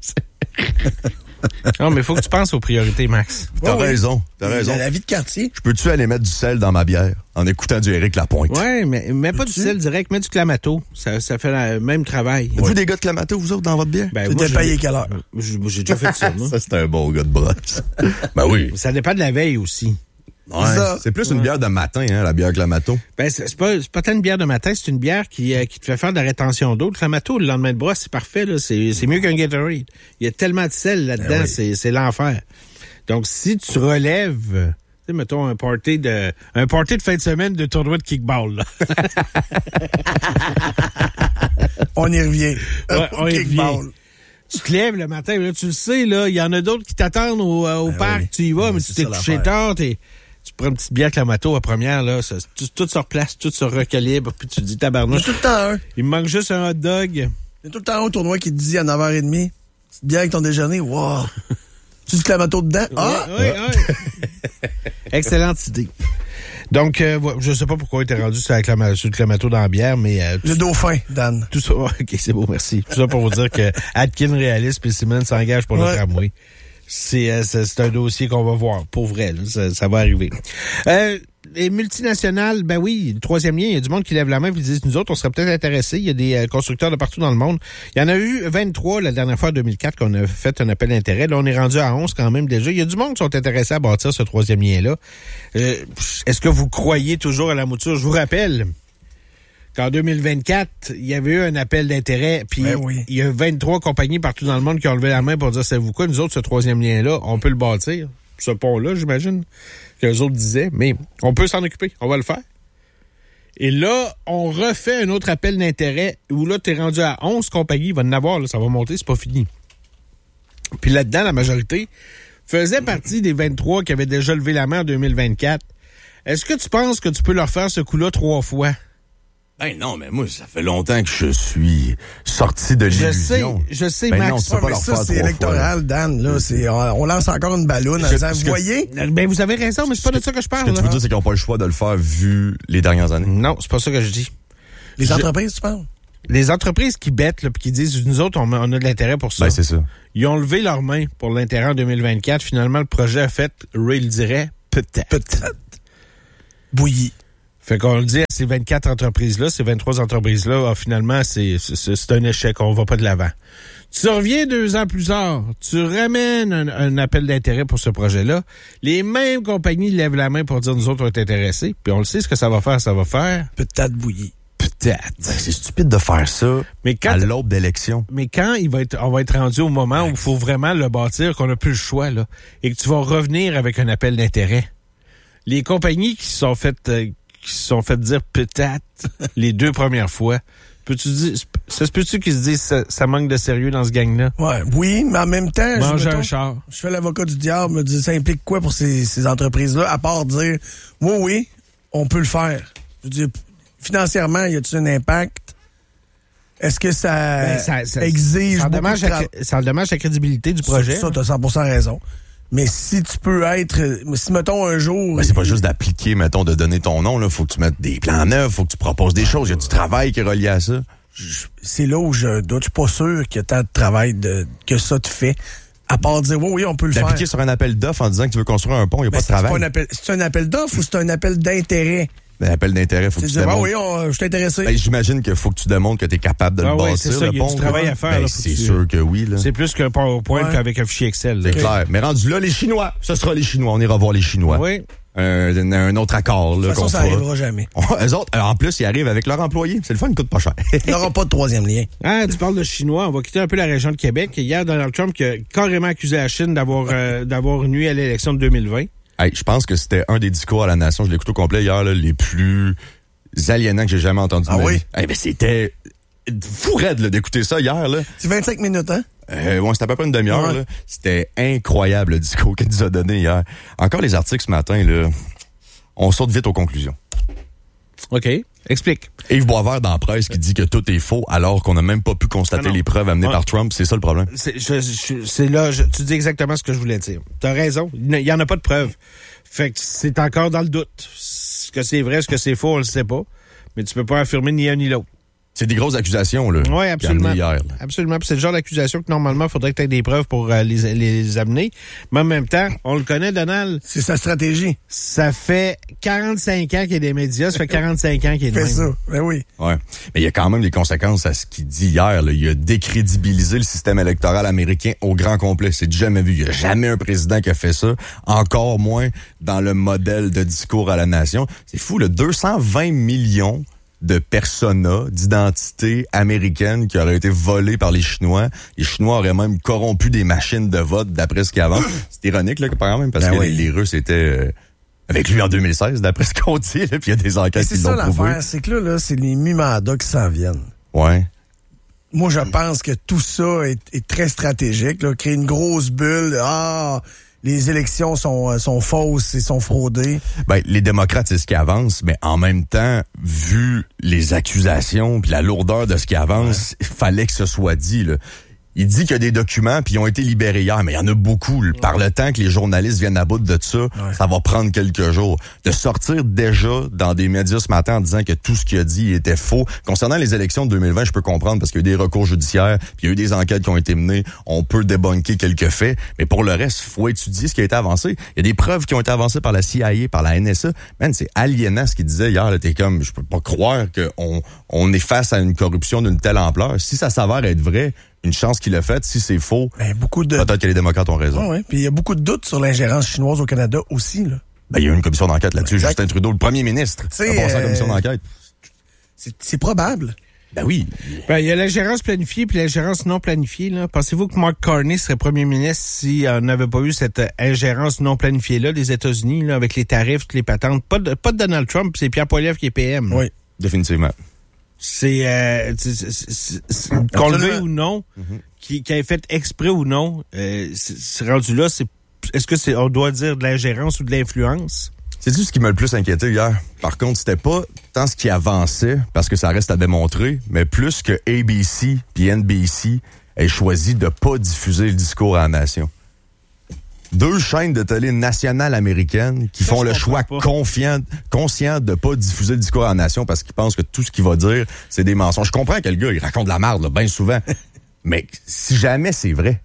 Non, mais il faut que tu penses aux priorités, Max. T'as raison. La vie de quartier. Je peux-tu aller mettre du sel dans ma bière en écoutant du Éric Lapointe? Ouais, mais mets pas du sel direct, mets du Clamato. Ça fait le même travail. Vous des gars de Clamato, vous autres, dans votre bière? Ben, t'es payé quelle heure? J'ai déjà fait ça, moi. Ça, c'est un bon gars de brosse. Ben oui. Ça dépend de la veille aussi. Ouais, c'est plus une bière de matin, hein, la bière Clamato. Ben, c'est pas tant une bière de matin, c'est une bière qui te fait faire de la rétention d'eau. Le Clamato, le lendemain de brosse, c'est parfait, là. C'est mieux qu'un Gatorade. Il y a tellement de sel là-dedans, c'est l'enfer. Donc, si tu relèves, tu sais, mettons, un party de fin de semaine de tournoi de kickball, là. On y revient. Ouais, on y revient. Tu te lèves le matin, là, tu le sais, là, il y en a d'autres qui t'attendent au parc, oui. Tu y vas, mais tu t'es couché tard, tu prends une petite bière Clamato à première, là, tout se replace, tout se recalibre, puis tu te dis tabarnouche. Il y a tout le temps un. Il me manque juste un hot dog. Il y a tout le temps un au tournoi qui te dit à 9h30, petite bière avec ton déjeuner, wow. Tu dis Clamato dedans? Ah! Oui. Excellente idée. Donc, je sais pas pourquoi il était rendu sur le Clamato dans la bière, mais... le Dauphin, Dan. Tout ça, OK, c'est beau, merci. Tout ça pour vous dire que Atkin Realis et Siemens s'engagent pour le tramway. C'est un dossier qu'on va voir, pour vrai, là, ça va arriver. Les multinationales, ben oui, le troisième lien, il y a du monde qui lève la main et disent, nous autres, on serait peut-être intéressés. Il y a des constructeurs de partout dans le monde. Il y en a eu 23 la dernière fois en 2004 qu'on a fait un appel d'intérêt. Là, on est rendu à 11 quand même déjà. Il y a du monde qui sont intéressés à bâtir ce troisième lien-là. Est-ce que vous croyez toujours à la mouture? Je vous rappelle qu'en 2024, il y avait eu un appel d'intérêt, puis il y a 23 compagnies partout dans le monde qui ont levé la main pour dire, savez-vous quoi, nous autres, ce troisième lien-là, on peut le bâtir. Ce pont-là, j'imagine, que les autres disaient, mais on peut s'en occuper, on va le faire. Et là, on refait un autre appel d'intérêt où là, t'es rendu à 11 compagnies, il va en avoir, là, ça va monter, c'est pas fini. Puis là-dedans, la majorité faisait partie des 23 qui avaient déjà levé la main en 2024. Est-ce que tu penses que tu peux leur faire ce coup-là 3 fois? Ben non, mais moi, ça fait longtemps que je suis sorti de l'illusion. Je sais, Ben Max. non, tu peux pas mais leur ça, faire c'est 3 électoral, fois. Dan. Là, on lance encore une balloune en disant, vous voyez? Ben, vous avez raison, mais c'est pas de ça que je Ce parle. que tu veux là. dire, c'est qu'ils n'ont pas le choix de le faire vu les dernières années. Non, c'est pas ça que je dis. Les entreprises, tu parles? Les entreprises qui bêtent, là, puis qui disent, nous autres, on a de l'intérêt pour ça. Ben, c'est ça. Ils ont levé leurs mains pour l'intérêt en 2024. Finalement, le projet a fait, Ray le dirait, peut-être. Peut-être. Bouilli. Fait qu'on le dit à ces 24 entreprises-là, ces 23 entreprises-là, finalement, c'est un échec, on va pas de l'avant. Tu reviens 2 ans plus tard, tu ramènes un appel d'intérêt pour ce projet-là. Les mêmes compagnies lèvent la main pour dire, nous autres, on est intéressés. Puis on le sait, ce que ça va faire. Peut-être bouilli. Peut-être. Ben, c'est stupide de faire ça Mais quand à l'aube d'élection. Mais quand on va être rendu au moment où il faut vraiment le bâtir, qu'on n'a plus le choix, là, et que tu vas revenir avec un appel d'intérêt, les compagnies qui se sont fait dire peut-être les 2 premières fois, peux-tu dire, ça se peut-tu qu'ils se disent ça manque de sérieux dans ce gang-là? Ouais, oui, mais en même temps, Manger un char. je fais l'avocat du diable, me dis, ça implique quoi pour ces entreprises-là, à part dire, oui, on peut le faire. Je veux dire, financièrement, y a-t-il un impact? Est-ce que ça exige ça beaucoup endommage de travail? ça endommage la crédibilité du projet. Ça, t'as 100% raison. Mais si tu peux être... Si, mettons, un jour... Ben, c'est pas juste d'appliquer, mettons, de donner ton nom, là. Faut que tu mettes des plans neufs, faut que tu proposes des choses. Il y a du travail qui est relié à ça. C'est là où je doute. Je suis pas sûr qu'il y a tant de travail que ça te fait. À part dire, oui, on peut le faire. D'appliquer sur un appel d'offres en disant que tu veux construire un pont, il n'y a pas de travail. C'est un appel d'offre ou c'est un appel d'intérêt? Un appel d'intérêt, faut que tu C'est dire, démontres. je suis intéressé. Ben, j'imagine qu'il faut que tu démontres que tu es capable de le oui, bâtir, c'est ça, le il y a pont. du travail à faire. Ben, là, faut c'est que tu- sûr que oui, là. C'est plus qu'un PowerPoint Ouais. qu'avec un fichier Excel. là. C'est clair. Mais rendu là, les Chinois. Ce sera les Chinois. On ira voir les Chinois. Oui. Un autre accord, là, De toute façon, qu'on ça fera. arrivera jamais. Eux autres, en plus, ils arrivent avec leurs employés. C'est le fun, ils coûtent pas cher. Il n'y aura pas de 3e lien. Ah, tu parles de Chinois. On va quitter un peu la région de Québec. Hier, Donald Trump qui a carrément accusé la Chine d'avoir nuit à l'élection de 2020. Hey, je pense que c'était un des discours à la nation, je l'ai écouté au complet hier, là, les plus aliénants que j'ai jamais entendus. Ah oui? Eh ben, c'était fou raide là, d'écouter ça hier. Là. C'est 25 minutes, hein? Ouais, c'était à peu près une demi-heure. Ouais. Là. C'était incroyable le discours qu'il nous a donné hier. Encore les articles ce matin, là, on saute vite aux conclusions. OK. Explique. Yves Boisvert dans la presse qui dit que tout est faux alors qu'on n'a même pas pu constater les preuves amenées par Trump. C'est ça le problème. Tu dis exactement ce que je voulais dire. T'as raison. Il y en a pas de preuves. Fait que c'est encore dans le doute. Ce que c'est vrai, ce que c'est faux, on le sait pas. Mais tu peux pas affirmer ni un ni l'autre. C'est des grosses accusations, là. Oui, absolument. Hier, là. Absolument. Puis c'est le genre d'accusation que normalement, il faudrait que tu aies des preuves pour les amener. Mais en même temps, on le connaît, Donald. C'est sa stratégie. Ça fait 45 ans qu'il y a des médias. Ça fait 45 ans qu'il y a des Fais ça. Ben oui. Ouais. Mais il y a quand même des conséquences à ce qu'il dit hier, là. Il a décrédibilisé le système électoral américain au grand complet. C'est jamais vu. Il n'y a jamais un président qui a fait ça. Encore moins dans le modèle de discours à la nation. C'est fou, le 220 millions de personas, d'identités américaines qui auraient été volées par les Chinois. Les Chinois auraient même corrompu des machines de vote d'après ce qu'il y a avant. C'est ironique, là, quand même, parce que les Russes étaient avec lui en 2016, d'après ce qu'on dit, là, puis il y a des enquêtes qui l'ont prouvé. C'est ça l'affaire, c'est que là, c'est les mi-mandats qui s'en viennent. Ouais. Moi, je pense que tout ça est très stratégique, là. Créer une grosse bulle, les élections sont fausses et sont fraudées. Ben, les démocrates, c'est ce qui avance, mais en même temps, vu les accusations puis la lourdeur de ce qui avance, il fallait que ce soit dit, là. Il dit qu'il y a des documents puis ils ont été libérés hier, mais il y en a beaucoup. Par le temps que les journalistes viennent à bout de ça, ça va prendre quelques jours. De sortir déjà dans des médias ce matin en disant que tout ce qu'il a dit était faux. Concernant les élections de 2020, je peux comprendre parce qu'il y a eu des recours judiciaires, puis il y a eu des enquêtes qui ont été menées. On peut débunker quelques faits, mais pour le reste, faut étudier ce qui a été avancé. Il y a des preuves qui ont été avancées par la CIA, par la NSA. Man, c'est aliénant ce qu'il disait hier. Là, t'es comme, je peux pas croire qu'on est face à une corruption d'une telle ampleur. Si ça s'avère être vrai, une chance qu'il a faite. Si c'est faux, peut-être que les démocrates ont raison. Ouais. Puis il y a beaucoup de doutes sur l'ingérence chinoise au Canada aussi, là. Ben, il y a eu une commission d'enquête là-dessus. Exact. Justin Trudeau, le premier ministre, a passé en commission d'enquête. C'est probable. Ben oui. Ben, il y a l'ingérence planifiée puis l'ingérence non planifiée, là. Pensez-vous que Mark Carney serait premier ministre si on n'avait pas eu cette ingérence non planifiée-là des États-Unis, là, avec les tarifs, toutes les patentes? Pas de Donald Trump, c'est Pierre Poilievre qui est PM. Oui. Définitivement. C'est qu'on le veuille ou non, qui ait fait exprès ou non, c'est rendu là, est-ce que on doit dire de l'ingérence ou de l'influence? C'est-tu ce qui m'a le plus inquiété hier? Par contre, c'était pas tant ce qui avançait, parce que ça reste à démontrer, mais plus que ABC puis NBC aient choisi de pas diffuser le discours à la nation. 2 chaînes de télé nationales américaines qui font le choix conscient de pas diffuser le discours à la nation parce qu'ils pensent que tout ce qu'il va dire, c'est des mensonges. Je comprends que le gars, il raconte de la merde, bien souvent. Mais si jamais c'est vrai,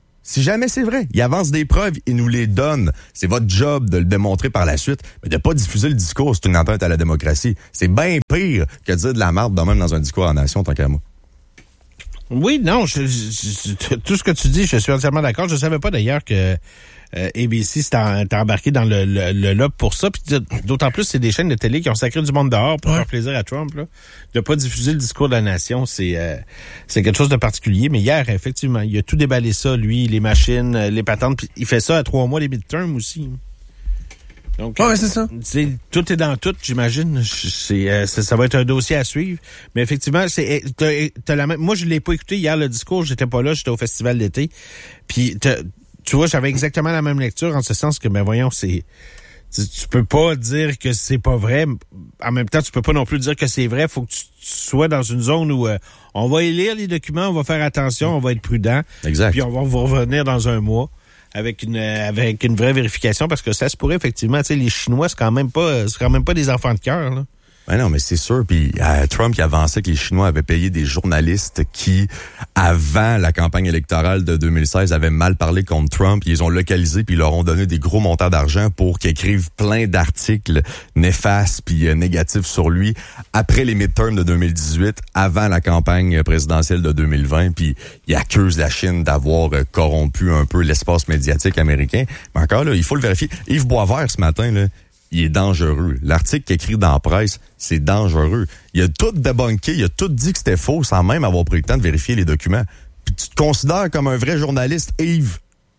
il avance des preuves, il nous les donne. C'est votre job de le démontrer par la suite. Mais de pas diffuser le discours, c'est une atteinte à la démocratie. C'est bien pire que de dire de la merde de même dans un discours à la nation, tant qu'à moi. Oui, non, tout ce que tu dis, je suis entièrement d'accord. Je savais pas d'ailleurs que ABC s'est embarqué dans le lob pour ça. Puis d'autant plus, c'est des chaînes de télé qui ont sacré du monde dehors pour faire plaisir à Trump. Là. De pas diffuser le discours de la nation, c'est quelque chose de particulier. Mais hier, effectivement, il a tout déballé ça, lui, les machines, les patentes. Puis il fait ça à 3 mois les midterms aussi. Donc, c'est ça. Tout est dans tout, j'imagine. Ça va être un dossier à suivre. Mais effectivement, t'as la même. Moi, je l'ai pas écouté hier le discours. J'étais pas là. J'étais au festival d'été. Puis tu vois, j'avais exactement la même lecture en ce sens que, voyons, tu peux pas dire que c'est pas vrai. En même temps, tu peux pas non plus dire que c'est vrai. Faut que tu sois dans une zone où on va lire les documents, on va faire attention, on va être prudent. Exact. Puis on va vous revenir dans un mois avec une vraie vérification parce que ça se pourrait effectivement, tu sais, les Chinois, c'est quand même pas des enfants de cœur, là. Ben non, mais c'est sûr. Puis Trump qui avançait que les Chinois avaient payé des journalistes qui, avant la campagne électorale de 2016, avaient mal parlé contre Trump. Ils les ont localisés puis ils leur ont donné des gros montants d'argent pour qu'ils écrivent plein d'articles néfastes puis négatifs sur lui après les midterms de 2018, avant la campagne présidentielle de 2020. Puis ils accusent la Chine d'avoir corrompu un peu l'espace médiatique américain. Mais encore là, il faut le vérifier. Yves Boisvert ce matin là. Il est dangereux. L'article qu'il écrit dans la presse, c'est dangereux. Il a tout débunké, il a tout dit que c'était faux sans même avoir pris le temps de vérifier les documents. Puis tu te considères comme un vrai journaliste, Yves.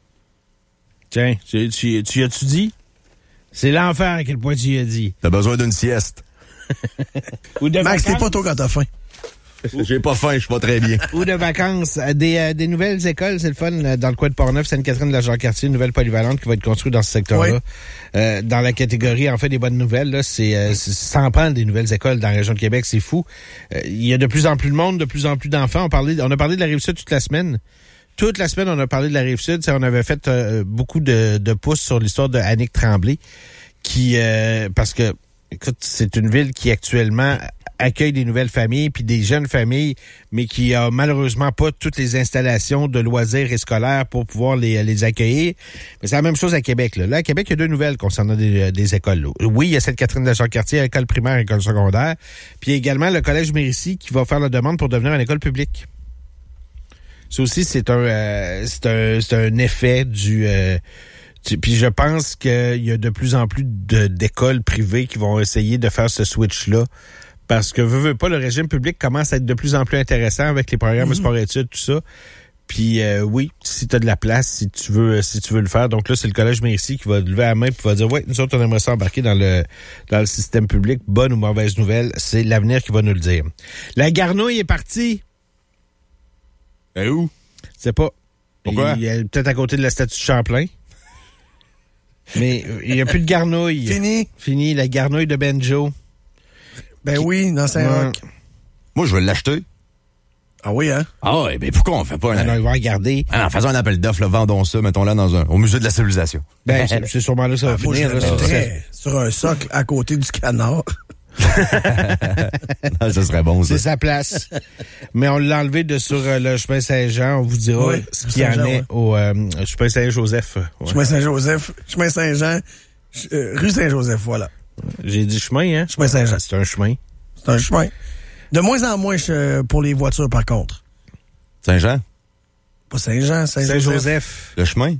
Tiens, tu as-tu dit? C'est l'enfer à quel point tu y as dit. T'as besoin d'une sieste. Ou de Max, vacances. t'es pas tôt quand t'as faim. J'ai pas faim, je suis pas très bien. Ou de vacances. Des nouvelles écoles, c'est le fun. Dans le coin de Portneuf, Sainte-Catherine de la Jacques-Cartier, une nouvelle polyvalente qui va être construite dans ce secteur-là. Oui. Dans la catégorie, en fait, des bonnes nouvelles, là, ça en prend des nouvelles écoles dans la région de Québec, c'est fou. Il y a de plus en plus de monde, de plus en plus d'enfants. On a parlé de la Rive-Sud toute la semaine. Toute la semaine, on a parlé de la Rive-Sud. On avait fait beaucoup de pouces sur l'histoire de Annick Tremblay, qui, parce que, écoute, c'est une ville qui actuellement accueille des nouvelles familles puis des jeunes familles, mais qui a malheureusement pas toutes les installations de loisirs et scolaires pour pouvoir les accueillir. Mais c'est la même chose à Québec. Là, à Québec, il y a 2 nouvelles concernant des écoles. Là. Oui, il y a Sainte-Catherine de la Jacques-Cartier, école primaire et école secondaire. Puis également le Collège Mérisy qui va faire la demande pour devenir une école publique. Ça aussi, c'est un effet du... Puis je pense qu'il y a de plus en plus d'écoles privées qui vont essayer de faire ce switch-là. Parce que veux pas, le régime public commence à être de plus en plus intéressant avec les programmes de sport-études, tout ça. Puis oui, si tu as de la place, si tu veux le faire. Donc là, c'est le Collège Mérisy qui va lever la main et va dire nous autres, on aimerait ça embarquer dans le système public. Bonne ou mauvaise nouvelle, c'est l'avenir qui va nous le dire. La garnouille est partie. Et où? C'est pas. Pourquoi? Il est peut-être à côté de la statue de Champlain. Mais il n'y a plus de garnouille. Fini, la garnouille de Benjo. Ben oui, dans Saint-Roch. Moi, je vais l'acheter. Ah oui, hein? Ah, ben pourquoi on fait pas on va regarder. Ah non, faisons un appel d'offre, là, vendons ça, mettons-là au musée de la civilisation. Ben, c'est sûrement là que ça va finir. Sur un socle à côté du canard. Non, ça serait bon, ça. C'est sa place. Mais on l'a enlevé sur le chemin Saint-Jean. On vous dira ce qu'il y en est au chemin Saint-Joseph. Ouais. Chemin Saint-Joseph, chemin Saint-Jean, rue Saint-Joseph, voilà. J'ai dit chemin, hein? Chemin Saint-Jean. C'est un chemin. C'est un chemin. De moins en moins pour les voitures, par contre. Saint-Jean? Pas Saint-Jean, Saint-Joseph. Le chemin?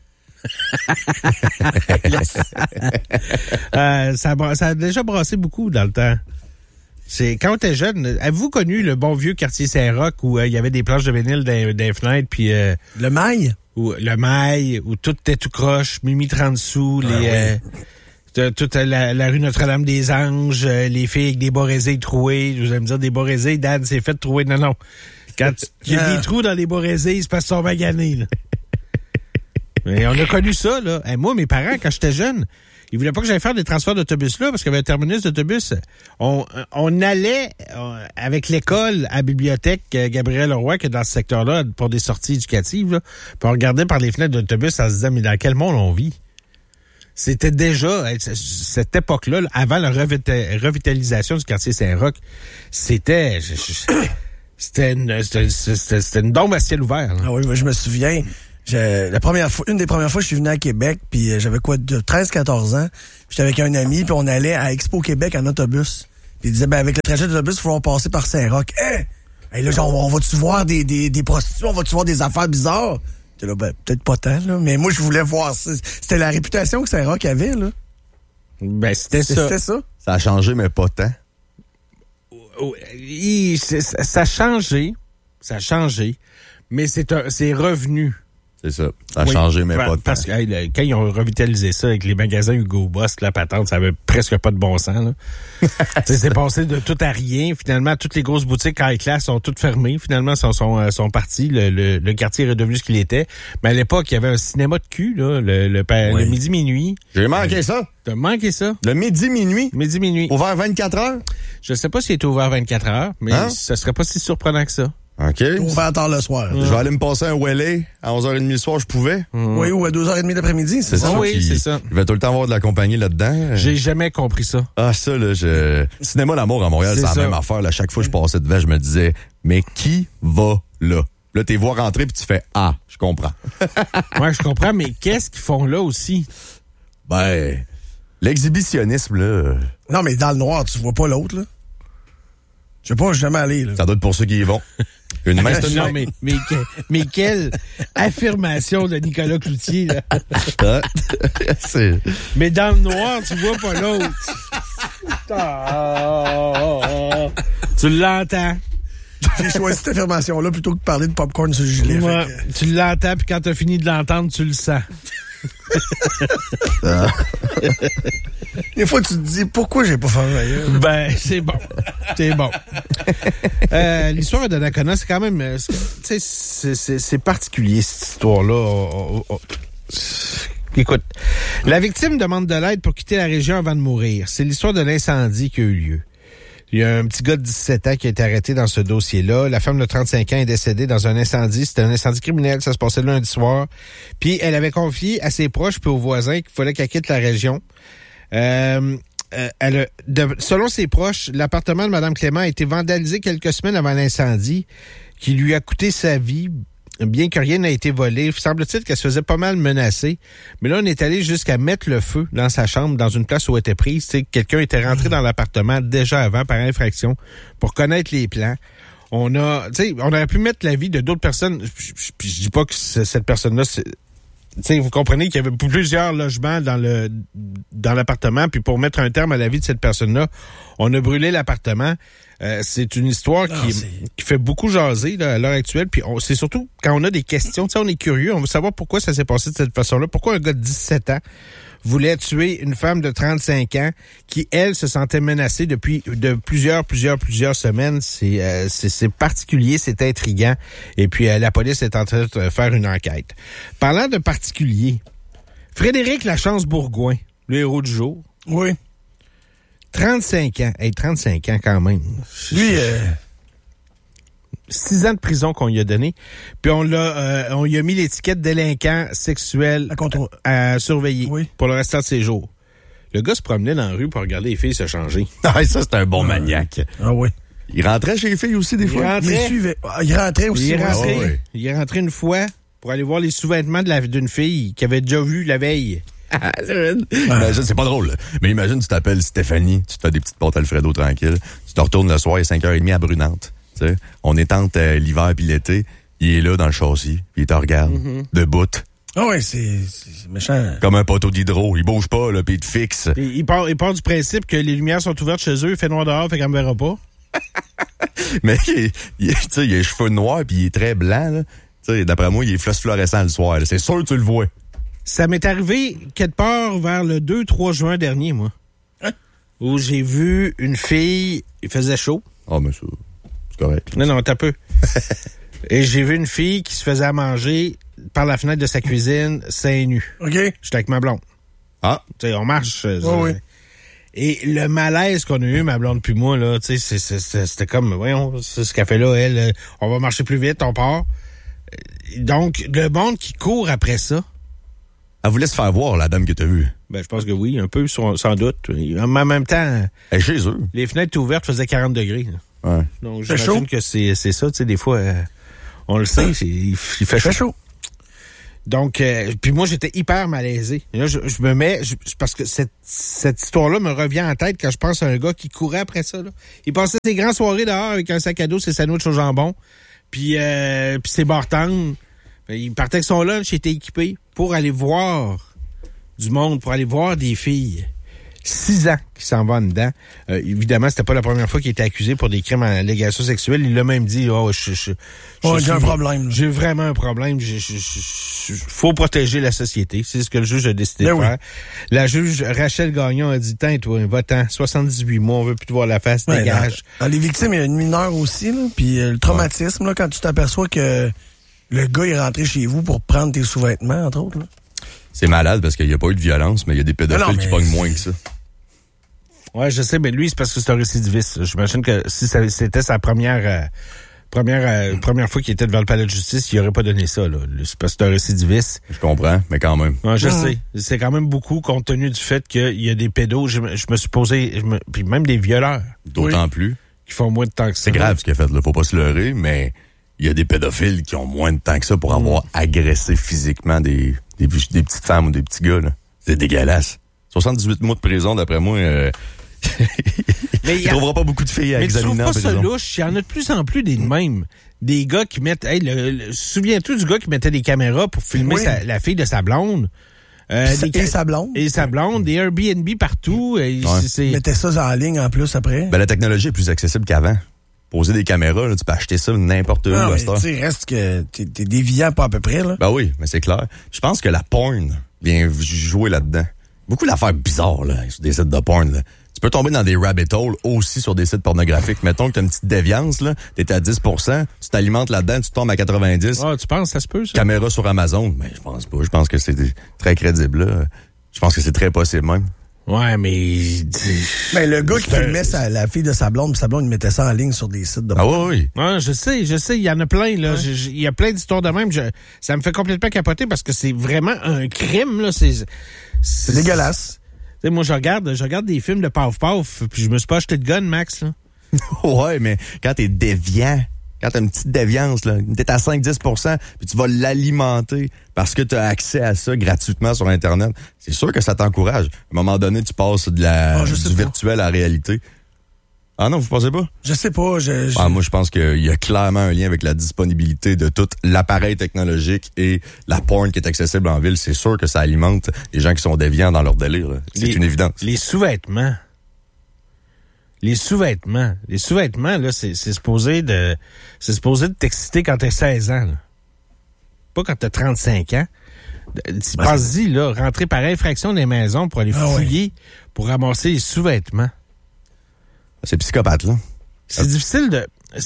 Ça a déjà brassé beaucoup dans le temps. C'est quand t'es jeune, avez-vous connu le bon vieux quartier Saint-Roch où il y avait des planches de vinyle dans les fenêtres puis le mail? Le mail, où tout était tout croche, Mimi 30 sous, toute la rue Notre-Dame-des-Anges, les filles avec des borézés troués. Vous allez me dire des borézés, Dan s'est fait trouer. Non. Quand il y a des trous dans les borézés, c'est parce qu'ils sont maganés, là. Mais on a connu ça, là. Et moi, mes parents, quand j'étais jeune, ils voulaient pas que j'aille faire des transferts d'autobus là, parce qu'il y avait un terminus d'autobus. On allait avec l'école à la bibliothèque Gabriel-Leroy, qui est dans ce secteur-là, pour des sorties éducatives, là. Puis on regardait par les fenêtres d'autobus, on se disait, mais dans quel monde on vit? C'était déjà, cette époque-là, avant la revitalisation du quartier Saint-Roch, c'était une dombe à ciel ouvert. Là. Ah oui, moi, je me souviens, une des premières fois, je suis venu à Québec, puis j'avais de 13-14 ans. J'étais avec un ami, puis on allait à Expo Québec en autobus. Puis il disait, avec le trajet d'autobus, il faut passer par Saint-Roch. Hey, là, genre, on va-tu voir des prostituées, on va-tu voir des affaires bizarres? Là, peut-être pas tant, là, mais moi, je voulais voir ça. C'était la réputation que Saint-Roch avait, là. Ben, c'était ça. C'était ça. Ça a changé, mais pas tant. Ça a changé, mais c'est revenu. C'est ça. Ça a changé, mais pas tant. Parce que quand ils ont revitalisé ça avec les magasins Hugo Boss, la patente, ça avait presque pas de bon sens. Là. C'est passé de tout à rien. Finalement, toutes les grosses boutiques high class sont toutes fermées. Finalement, sont parties. Le quartier est redevenu ce qu'il était. Mais à l'époque, il y avait un cinéma de cul, là, le midi-minuit. J'ai manqué ça. T'as manqué ça? Le midi-minuit. Midi-minuit. Ouvert 24 heures? Je sais pas s'il était ouvert 24 heures, mais ça serait pas si surprenant que ça. OK. Ouvert tard le soir. Je vais aller me passer un Welly à 11h30 le soir, je pouvais. Oui, ou à 2h30 l'après-midi, c'est ça? Oui, c'est ça. Il va tout le temps avoir de la compagnie là-dedans. J'ai jamais compris ça. Ah, ça, là, Cinéma L'Amour à Montréal, c'est la même affaire. Là, chaque fois que je passais devant, je me disais, mais qui va là? Là, t'es vois rentrer puis tu fais, je comprends. Ouais, je comprends, mais qu'est-ce qu'ils font là aussi? Ben, l'exhibitionnisme, là. Non, mais dans le noir, tu vois pas l'autre, là. Je sais pas, je suis jamais allé, là. Ça doit être pour ceux qui y vont. Une main, c'est une Non, main. mais quelle affirmation de Nicolas Cloutier, là. Mais dans le noir, tu vois pas l'autre. Tu l'entends. J'ai choisi cette affirmation-là plutôt que de parler de popcorn sur le gilet. Ouais, tu l'entends, puis quand t'as fini de l'entendre, tu le sens. Des fois, tu te dis, pourquoi j'ai pas fait ailleurs? Ben, c'est bon. C'est bon. L'histoire de Donnacona, c'est quand même... c'est particulier, cette histoire-là. Écoute, la victime demande de l'aide pour quitter la région avant de mourir. C'est l'histoire de l'incendie qui a eu lieu. Il y a un petit gars de 17 ans qui a été arrêté dans ce dossier-là. La femme de 35 ans est décédée dans un incendie. C'était un incendie criminel. Ça se passait lundi soir. Puis, elle avait confié à ses proches puis aux voisins qu'il fallait qu'elle quitte la région. Selon ses proches, l'appartement de Mme Clément a été vandalisé quelques semaines avant l'incendie qui lui a coûté sa vie, bien que rien n'a été volé. Semble-t-il qu'elle se faisait pas mal menacer. Mais là, on est allé jusqu'à mettre le feu dans sa chambre, dans une place où elle était prise. T'sais, quelqu'un était rentré dans l'appartement déjà avant par infraction pour connaître les plans. On aurait pu mettre la vie de d'autres personnes. Je dis pas que cette personne-là... vous comprenez qu'il y avait plusieurs logements dans l'appartement, puis pour mettre un terme à la vie de cette personne-là, on a brûlé l'appartement. C'est une histoire qui fait beaucoup jaser là, à l'heure actuelle, puis c'est surtout quand on a des questions, on est curieux, on veut savoir pourquoi ça s'est passé de cette façon-là, pourquoi un gars de 17 ans voulait tuer une femme de 35 ans qui, elle, se sentait menacée depuis plusieurs semaines. C'est particulier, c'est intriguant. Et puis, la police est en train de faire une enquête. Parlant de particulier, Frédéric Lachance-Bourgoin, le héros du jour. Oui. 35 ans. Hey, 35 ans quand même. Lui, 6 ans de prison qu'on lui a donné. Puis on lui a mis l'étiquette délinquant sexuel à surveiller pour le restant de ses jours. Le gars se promenait dans la rue pour regarder les filles se changer. Ah, ça, c'est un bon maniaque. Ah oui. Il rentrait chez les filles aussi des fois. Il rentrait aussi. Il est rentré une fois pour aller voir les sous-vêtements d'une fille qu'il avait déjà vue la veille. Imagine, c'est pas drôle. Mais imagine, tu t'appelles Stéphanie, tu te fais des petites pâtes Alfredo tranquille, tu te retournes le soir, il est 5h30 à Brunante. T'sais, on étente l'hiver puis l'été, il est là dans le châssis, puis il te regarde, debout. Ah ouais, c'est méchant. Comme un poteau d'hydro, il bouge pas, là, puis il te fixe. Il part du principe que les lumières sont ouvertes chez eux, il fait noir dehors, fait qu'on me verra pas. Mais il a les cheveux noirs, puis il est très blanc, là. T'sais, d'après moi, il est fluorescent le soir, là. C'est sûr que tu le vois. Ça m'est arrivé quelque part vers le 2-3 juin dernier, moi. Hein? Où j'ai vu une fille, il faisait chaud. Ah, mais ça, c'est correct. Non, t'as peu. Et j'ai vu une fille qui se faisait à manger par la fenêtre de sa cuisine, seins nus. OK. J'étais avec ma blonde. Ah. Tu sais, on marche. oui. Et le malaise qu'on a eu, ma blonde puis moi, là, tu sais, c'était comme, voyons, c'est ce qu'elle fait là, elle, on va marcher plus vite, on part. Donc, le monde qui court après ça. Elle voulait se faire voir, la dame que t'as vue. Ben, je pense que oui, un peu, sans doute. Mais en même temps, Elle est chez eux. les fenêtres ouvertes faisaient 40 degrés. Là. Ouais. Donc, Fait j'imagine chaud. que c'est ça, tu sais, des fois, on le sait, il fait chaud. Donc, puis moi, j'étais hyper malaisé. Et là, je me mets, parce que cette histoire-là me revient en tête quand je pense à un gars qui courait après ça. Là. Il passait ses grandes soirées dehors avec un sac à dos, ses sandwichs au jambon, puis ses bartendes. Il partait avec son lunch, il était équipé pour aller voir du monde, pour aller voir des filles. 6 ans qu'il s'en va en dedans. Évidemment, c'était pas la première fois qu'il était accusé pour des crimes en allégation sexuelle. Il l'a même dit, j'ai un problème. J'ai vraiment un problème. Faut protéger la société. C'est ce que le juge a décidé de faire. La juge Rachel Gagnon a dit, tant toi, va-t'en, 78 mois, on veut plus te voir la face, dégage. Dans les victimes, il y a une mineure aussi, là. Puis le traumatisme, là, quand tu t'aperçois que le gars est rentré chez vous pour prendre tes sous-vêtements, entre autres, là. C'est malade parce qu'il n'y a pas eu de violence, mais il y a des pédophiles qui pognent moins que ça. Ouais, je sais, mais lui, c'est parce que c'est un récidiviste. J'imagine que si c'était sa première fois qu'il était devant le palais de justice, il n'aurait pas donné ça, là. C'est parce que c'est un récidiviste. Je comprends, mais quand même. Ouais, je sais. C'est quand même beaucoup compte tenu du fait qu'il y a des pédos. Je me suis posé, puis même des violeurs. D'autant plus. Qui font moins de temps que ça. C'est grave ce qu'il a fait, là. Faut pas se leurrer, mais il y a des pédophiles qui ont moins de temps que ça pour avoir agressé physiquement des petites femmes ou des petits gars, là. C'est dégueulasse. 78 mois de prison, d'après moi, il trouvera pas beaucoup de filles à examiner en prison. Mais tu trouves pas ça louche? Il y en a de plus en plus des mêmes. Des gars qui mettent... souviens-tu du gars qui mettait des caméras pour filmer la fille de sa blonde? Et sa blonde. Et sa blonde, des Airbnb partout. Il mettait ça en ligne en plus après. Ben, la technologie est plus accessible qu'avant. Poser des caméras, là, tu peux acheter ça n'importe où. Non, mais tu sais, reste que t'es déviant pas à peu près, là. Ben oui, mais c'est clair. Je pense que la porn vient jouer là-dedans. Beaucoup d'affaires bizarres, là, sur des sites de porn, là. Tu peux tomber dans des rabbit holes aussi sur des sites pornographiques. Mettons que t'as une petite déviance, là, t'es à 10%, tu t'alimentes là-dedans, tu tombes à 90%. Ah, tu penses, ça se peut, ça? Caméra sur Amazon. Ben, je pense pas. Je pense que c'est très crédible, là. Je pense que c'est très possible, même. Ouais, mais... Mais le gars qui filmait la fille de sa blonde, il mettait ça en ligne sur des sites de porn. Ah oui. Ouais, je sais, il y en a plein, là. Il y a plein d'histoires de même. Ça me fait complètement capoter parce que c'est vraiment un crime, là. C'est dégueulasse. Tu sais, moi, je regarde des films de paf-paf, puis je me suis pas acheté de gun, Max, là. Ouais, mais quand t'es déviant, quand t'as une petite déviance, là, t'es à 5-10%, puis tu vas l'alimenter parce que t'as accès à ça gratuitement sur Internet, c'est sûr que ça t'encourage. À un moment donné, tu passes du virtuel à la réalité. Ah non, vous pensez pas? Je sais pas. Moi, je pense qu'il y a clairement un lien avec la disponibilité de tout l'appareil technologique et la porn qui est accessible en ville. C'est sûr que ça alimente les gens qui sont déviants dans leur délire, là. C'est une évidence. Les sous-vêtements. Les sous-vêtements, là, c'est supposé de t'exciter quand t'as 16 ans, là. Pas quand t'as 35 ans. Pense-y, là, rentrer par infraction des maisons pour aller fouiller, pour ramasser les sous-vêtements. C'est psychopathe, là. C'est difficile de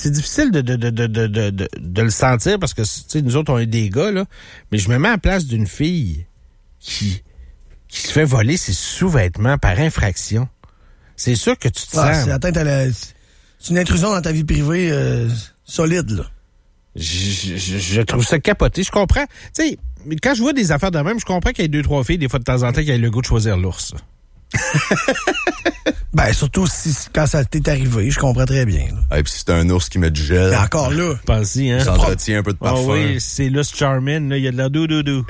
le sentir parce que, tu sais, nous autres, on est des gars, là. Mais je me mets à la place d'une fille qui se fait voler ses sous-vêtements par infraction. C'est sûr que tu te sens... C'est une intrusion dans ta vie privée solide, là. Je trouve ça capoté. Je comprends. Tu sais, quand je vois des affaires de même, je comprends qu'il y ait 2-3 filles, des fois de temps en temps, qui aient le goût de choisir l'ours. Ben, surtout quand ça t'est arrivé, je comprends très bien. Et puis si c'est un ours qui met du gel. Mais encore là. Pense-y, hein. Ça retient un peu de parfum. Ah oui, c'est Lust Charmin, là, il y a de la doudou.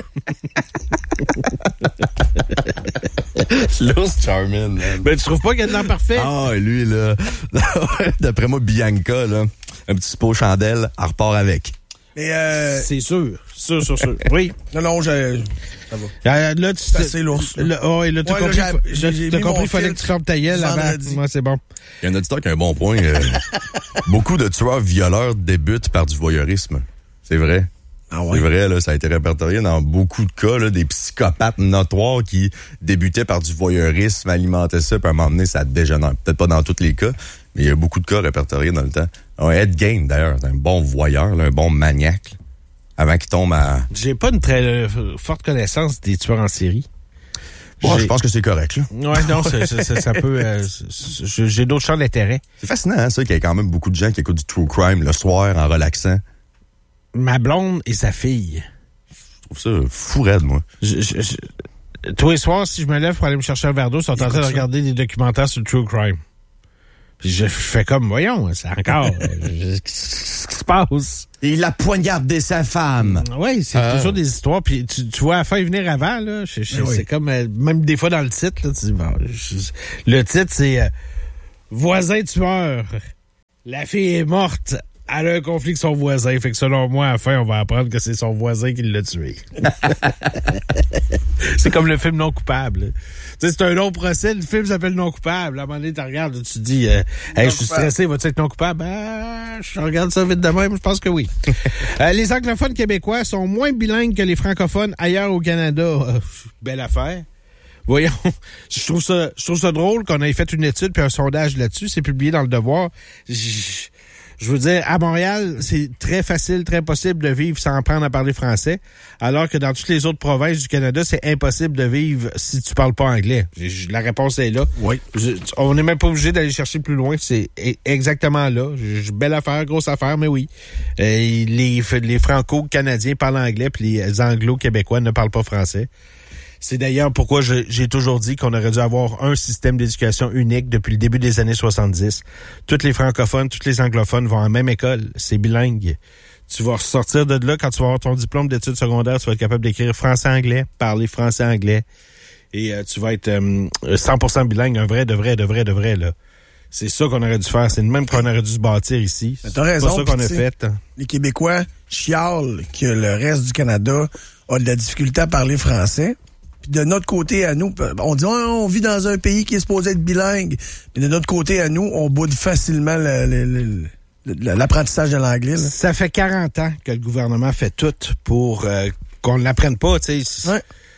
Lust Charmin, man. Ben, tu trouves pas qu'il y a de l'air parfait? Ah, lui, là. D'après moi, Bianca, là, un petit pot chandelle, elle repart avec. Mais c'est sûr. Oui. Non, ça va. Là, c'est assez l'ours. Là, t'as compris qu'il fallait que tu fermes ta gueule avant. Moi, c'est bon. Il y a un auditeur qui a un bon point. Beaucoup de tueurs violeurs débutent par du voyeurisme. C'est vrai. Ah ouais. C'est vrai, là, ça a été répertorié dans beaucoup de cas, là, des psychopathes notoires qui débutaient par du voyeurisme, alimentaient ça, puis à un moment donné, ça dégénère. Peut-être pas dans tous les cas, mais il y a beaucoup de cas répertoriés dans le temps. Ed Gein, d'ailleurs, c'est un bon voyeur, là, un bon maniaque. avant qu'il tombe à... J'ai pas une très forte connaissance des tueurs en série. Bon, je pense que c'est correct, là. Ouais, non, ça peut... j'ai d'autres champs d'intérêt. C'est fascinant, hein, ça, qu'il y a quand même beaucoup de gens qui écoutent du true crime le soir en relaxant. Ma blonde et sa fille. Je trouve ça fou raide, moi. Tous les soirs, si je me lève pour aller me chercher un verre d'eau, ils sont en train de regarder des documentaires sur le true crime. Puis je fais comme, voyons, c'est encore... Qu'est-ce qui se passe? Il a poignardé sa femme. Oui, c'est toujours des histoires. Puis tu vois la fin venir avant, là. C'est comme, même des fois dans le titre, là, tu dis, bon, le titre, c'est Voisin tueur. La fille est morte. Elle a un conflit avec son voisin. Fait que selon moi, à la fin, on va apprendre que c'est son voisin qui l'a tué. C'est comme le film Non coupable. Tu sais, c'est un long procès. Le film s'appelle Non coupable. À un moment donné, tu regardes, tu te dis, hey, je suis stressé, va-tu être non coupable? Je regarde ça vite de même, je pense que oui. Les anglophones québécois sont moins bilingues que les francophones ailleurs au Canada. Belle affaire. Voyons, je trouve ça drôle qu'on ait fait une étude puis un sondage là-dessus. C'est publié dans Le Devoir. Je veux dire, à Montréal, c'est très facile, très possible de vivre sans apprendre à parler français, alors que dans toutes les autres provinces du Canada, c'est impossible de vivre si tu parles pas anglais. La réponse est là. Oui. On n'est même pas obligé d'aller chercher plus loin. C'est exactement là. Belle affaire, grosse affaire, mais oui. Les Franco-Canadiens parlent anglais, puis les Anglo-Québécois ne parlent pas français. C'est d'ailleurs pourquoi j'ai toujours dit qu'on aurait dû avoir un système d'éducation unique depuis le début des années 70. Tous les francophones, tous les anglophones vont à la même école. C'est bilingue. Tu vas ressortir de là quand tu vas avoir ton diplôme d'études secondaires. Tu vas être capable d'écrire français-anglais, parler français-anglais. Et tu vas être 100% bilingue, un vrai, de vrai, là. C'est ça qu'on aurait dû faire. C'est le même qu'on aurait dû se bâtir ici. T'as raison. C'est pas ça qu'on a fait. Les Québécois chialent que le reste du Canada a de la difficulté à parler français. Puis de notre côté à nous, on dit on vit dans un pays qui est supposé être bilingue. Puis de notre côté à nous, on boude facilement l'apprentissage de l'anglais. Là. Ça fait 40 ans que le gouvernement fait tout pour qu'on ne l'apprenne pas. Tu sais.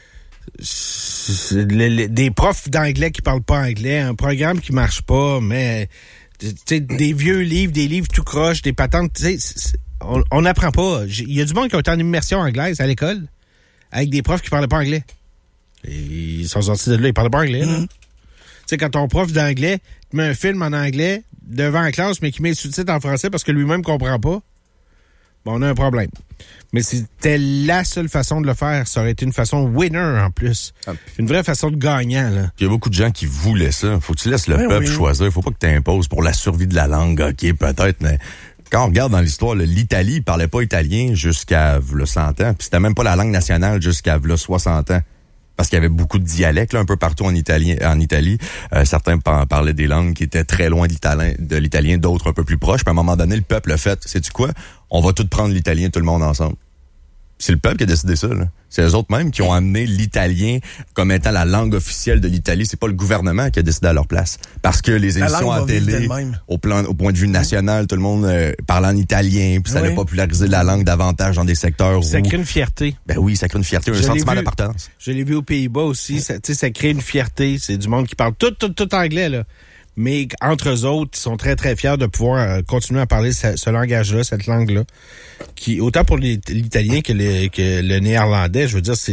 Ouais. Des profs d'anglais qui parlent pas anglais, un programme qui marche pas, mais des vieux livres, des livres tout croche, des patentes. On n'apprend pas. Il y a du monde qui a été en immersion anglaise à l'école avec des profs qui parlaient pas anglais. Et ils sont sortis de là, ils parlaient pas anglais. Tu sais, quand ton prof d'anglais met un film en anglais devant la classe, mais qui met le sous-titre en français parce que lui-même comprend pas, bon, on a un problème. Mais c'était la seule façon de le faire. Ça aurait été une façon winner, en plus. Une vraie façon de gagnant, là. Il y a beaucoup de gens qui voulaient ça. Faut que tu laisses le peuple choisir. Faut pas que tu imposes pour la survie de la langue. OK, peut-être, mais... Quand on regarde dans l'histoire, l'Italie, il parlait pas italien jusqu'à 100 ans. Puis c'était même pas la langue nationale jusqu'à 60 ans. Parce qu'il y avait beaucoup de dialectes là, un peu partout en Italie. Certains parlaient des langues qui étaient très loin de l'italien, d'autres un peu plus proches. Puis à un moment donné, le peuple a fait, sais-tu quoi? On va tout prendre l'italien, tout le monde ensemble. C'est le peuple qui a décidé ça. Là. C'est eux autres mêmes qui ont amené l'italien comme étant la langue officielle de l'Italie. C'est pas le gouvernement qui a décidé à leur place. Parce que les émissions à télé, au point de vue national, tout le monde parlait en italien, puis ça a popularisé la langue davantage dans des secteurs ça crée une fierté. Ben oui, ça crée une fierté, un sentiment d'appartenance. Je l'ai vu aux Pays-Bas aussi. Ça crée une fierté. C'est du monde qui parle tout anglais, là. Mais entre eux autres, ils sont très, très fiers de pouvoir continuer à parler ce langage-là, cette langue-là. Qui, autant pour l'italien que le néerlandais, je veux dire, c'est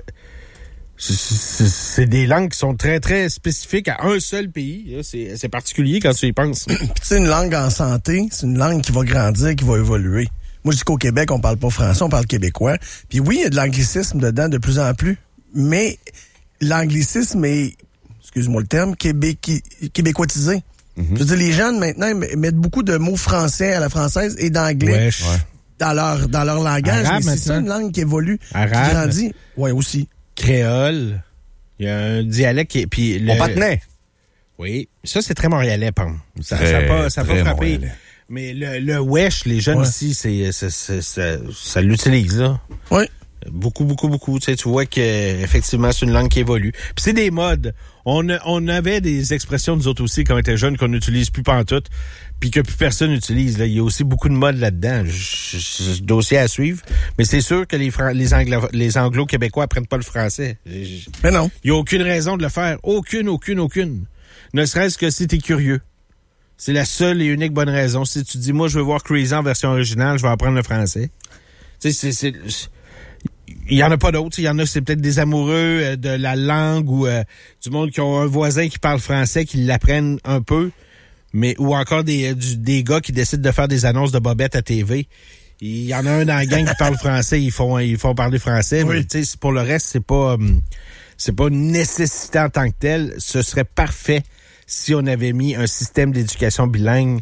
des langues qui sont très, très spécifiques à un seul pays. C'est particulier quand tu y penses. Puis tu sais, une langue en santé, c'est une langue qui va grandir, qui va évoluer. Moi, je dis qu'au Québec, on parle pas français, on parle québécois. Puis oui, il y a de l'anglicisme dedans de plus en plus. Mais l'anglicisme est... excuse-moi le terme, québécoitisé. Je veux dire, les jeunes, maintenant, mettent beaucoup de mots français à la française et d'anglais dans leur langage. Arabe, mais c'est ça, une langue qui évolue, qui grandit. Oui, aussi. Créole. Il y a un dialecte qui est... Puis on patinait. Oui. Ça, c'est très montréalais, pardon. Ça n'a pas frappé. Montréalais. Mais le wesh, les jeunes ici, ça l'utilise, là. Oui. Beaucoup. Tu vois qu'effectivement, c'est une langue qui évolue. Puis c'est des modes. On avait des expressions, nous autres aussi, quand on était jeunes, qu'on n'utilise plus pantoute, puis que plus personne n'utilise. Là. Il y a aussi beaucoup de modes là-dedans. Dossier à suivre. Mais c'est sûr que les Anglo-Québécois apprennent pas le français. Mais non. Il n'y a aucune raison de le faire. Aucune. Ne serait-ce que si t'es curieux. C'est la seule et unique bonne raison. Si tu dis, moi, je veux voir Crazy en version originale, je vais apprendre le français. Tu Tu sais, il y en a pas d'autres. Il y en a, c'est peut-être des amoureux de la langue ou du monde qui ont un voisin qui parle français, qui l'apprennent un peu, mais ou encore des gars qui décident de faire des annonces de bobettes à TV. Il y en a un dans la gang qui parle français, ils font parler français. Oui. Mais tu sais, pour le reste, c'est pas une nécessité en tant que telle. Ce serait parfait si on avait mis un système d'éducation bilingue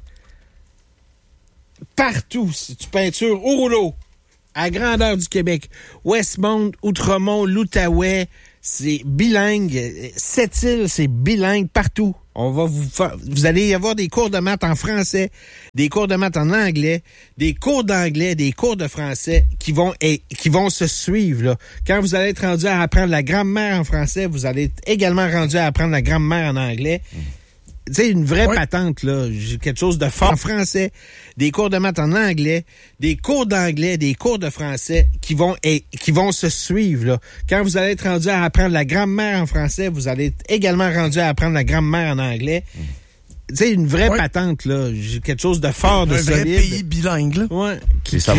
partout. Si tu peintures au rouleau, à grandeur du Québec, Westmount, Outremont, l'Outaouais, c'est bilingue. Sept-Îles, c'est bilingue partout. Vous allez y avoir des cours de maths en français, des cours de maths en anglais, des cours d'anglais, des cours de français qui vont se suivre, là. Quand vous allez être rendu à apprendre la grammaire en français, vous allez être également rendu à apprendre la grammaire en anglais. Tu sais, une vraie patente, là. J'ai quelque chose de fort en français, des cours de maths en anglais, des cours d'anglais, des cours de français qui vont se suivre, là. Quand vous allez être rendu à apprendre la grammaire en français, vous allez être également rendu à apprendre la grammaire en anglais. Tu sais, une vraie patente, là. J'ai quelque chose de fort, de un solide. vrai pays bilingue, là. Ouais.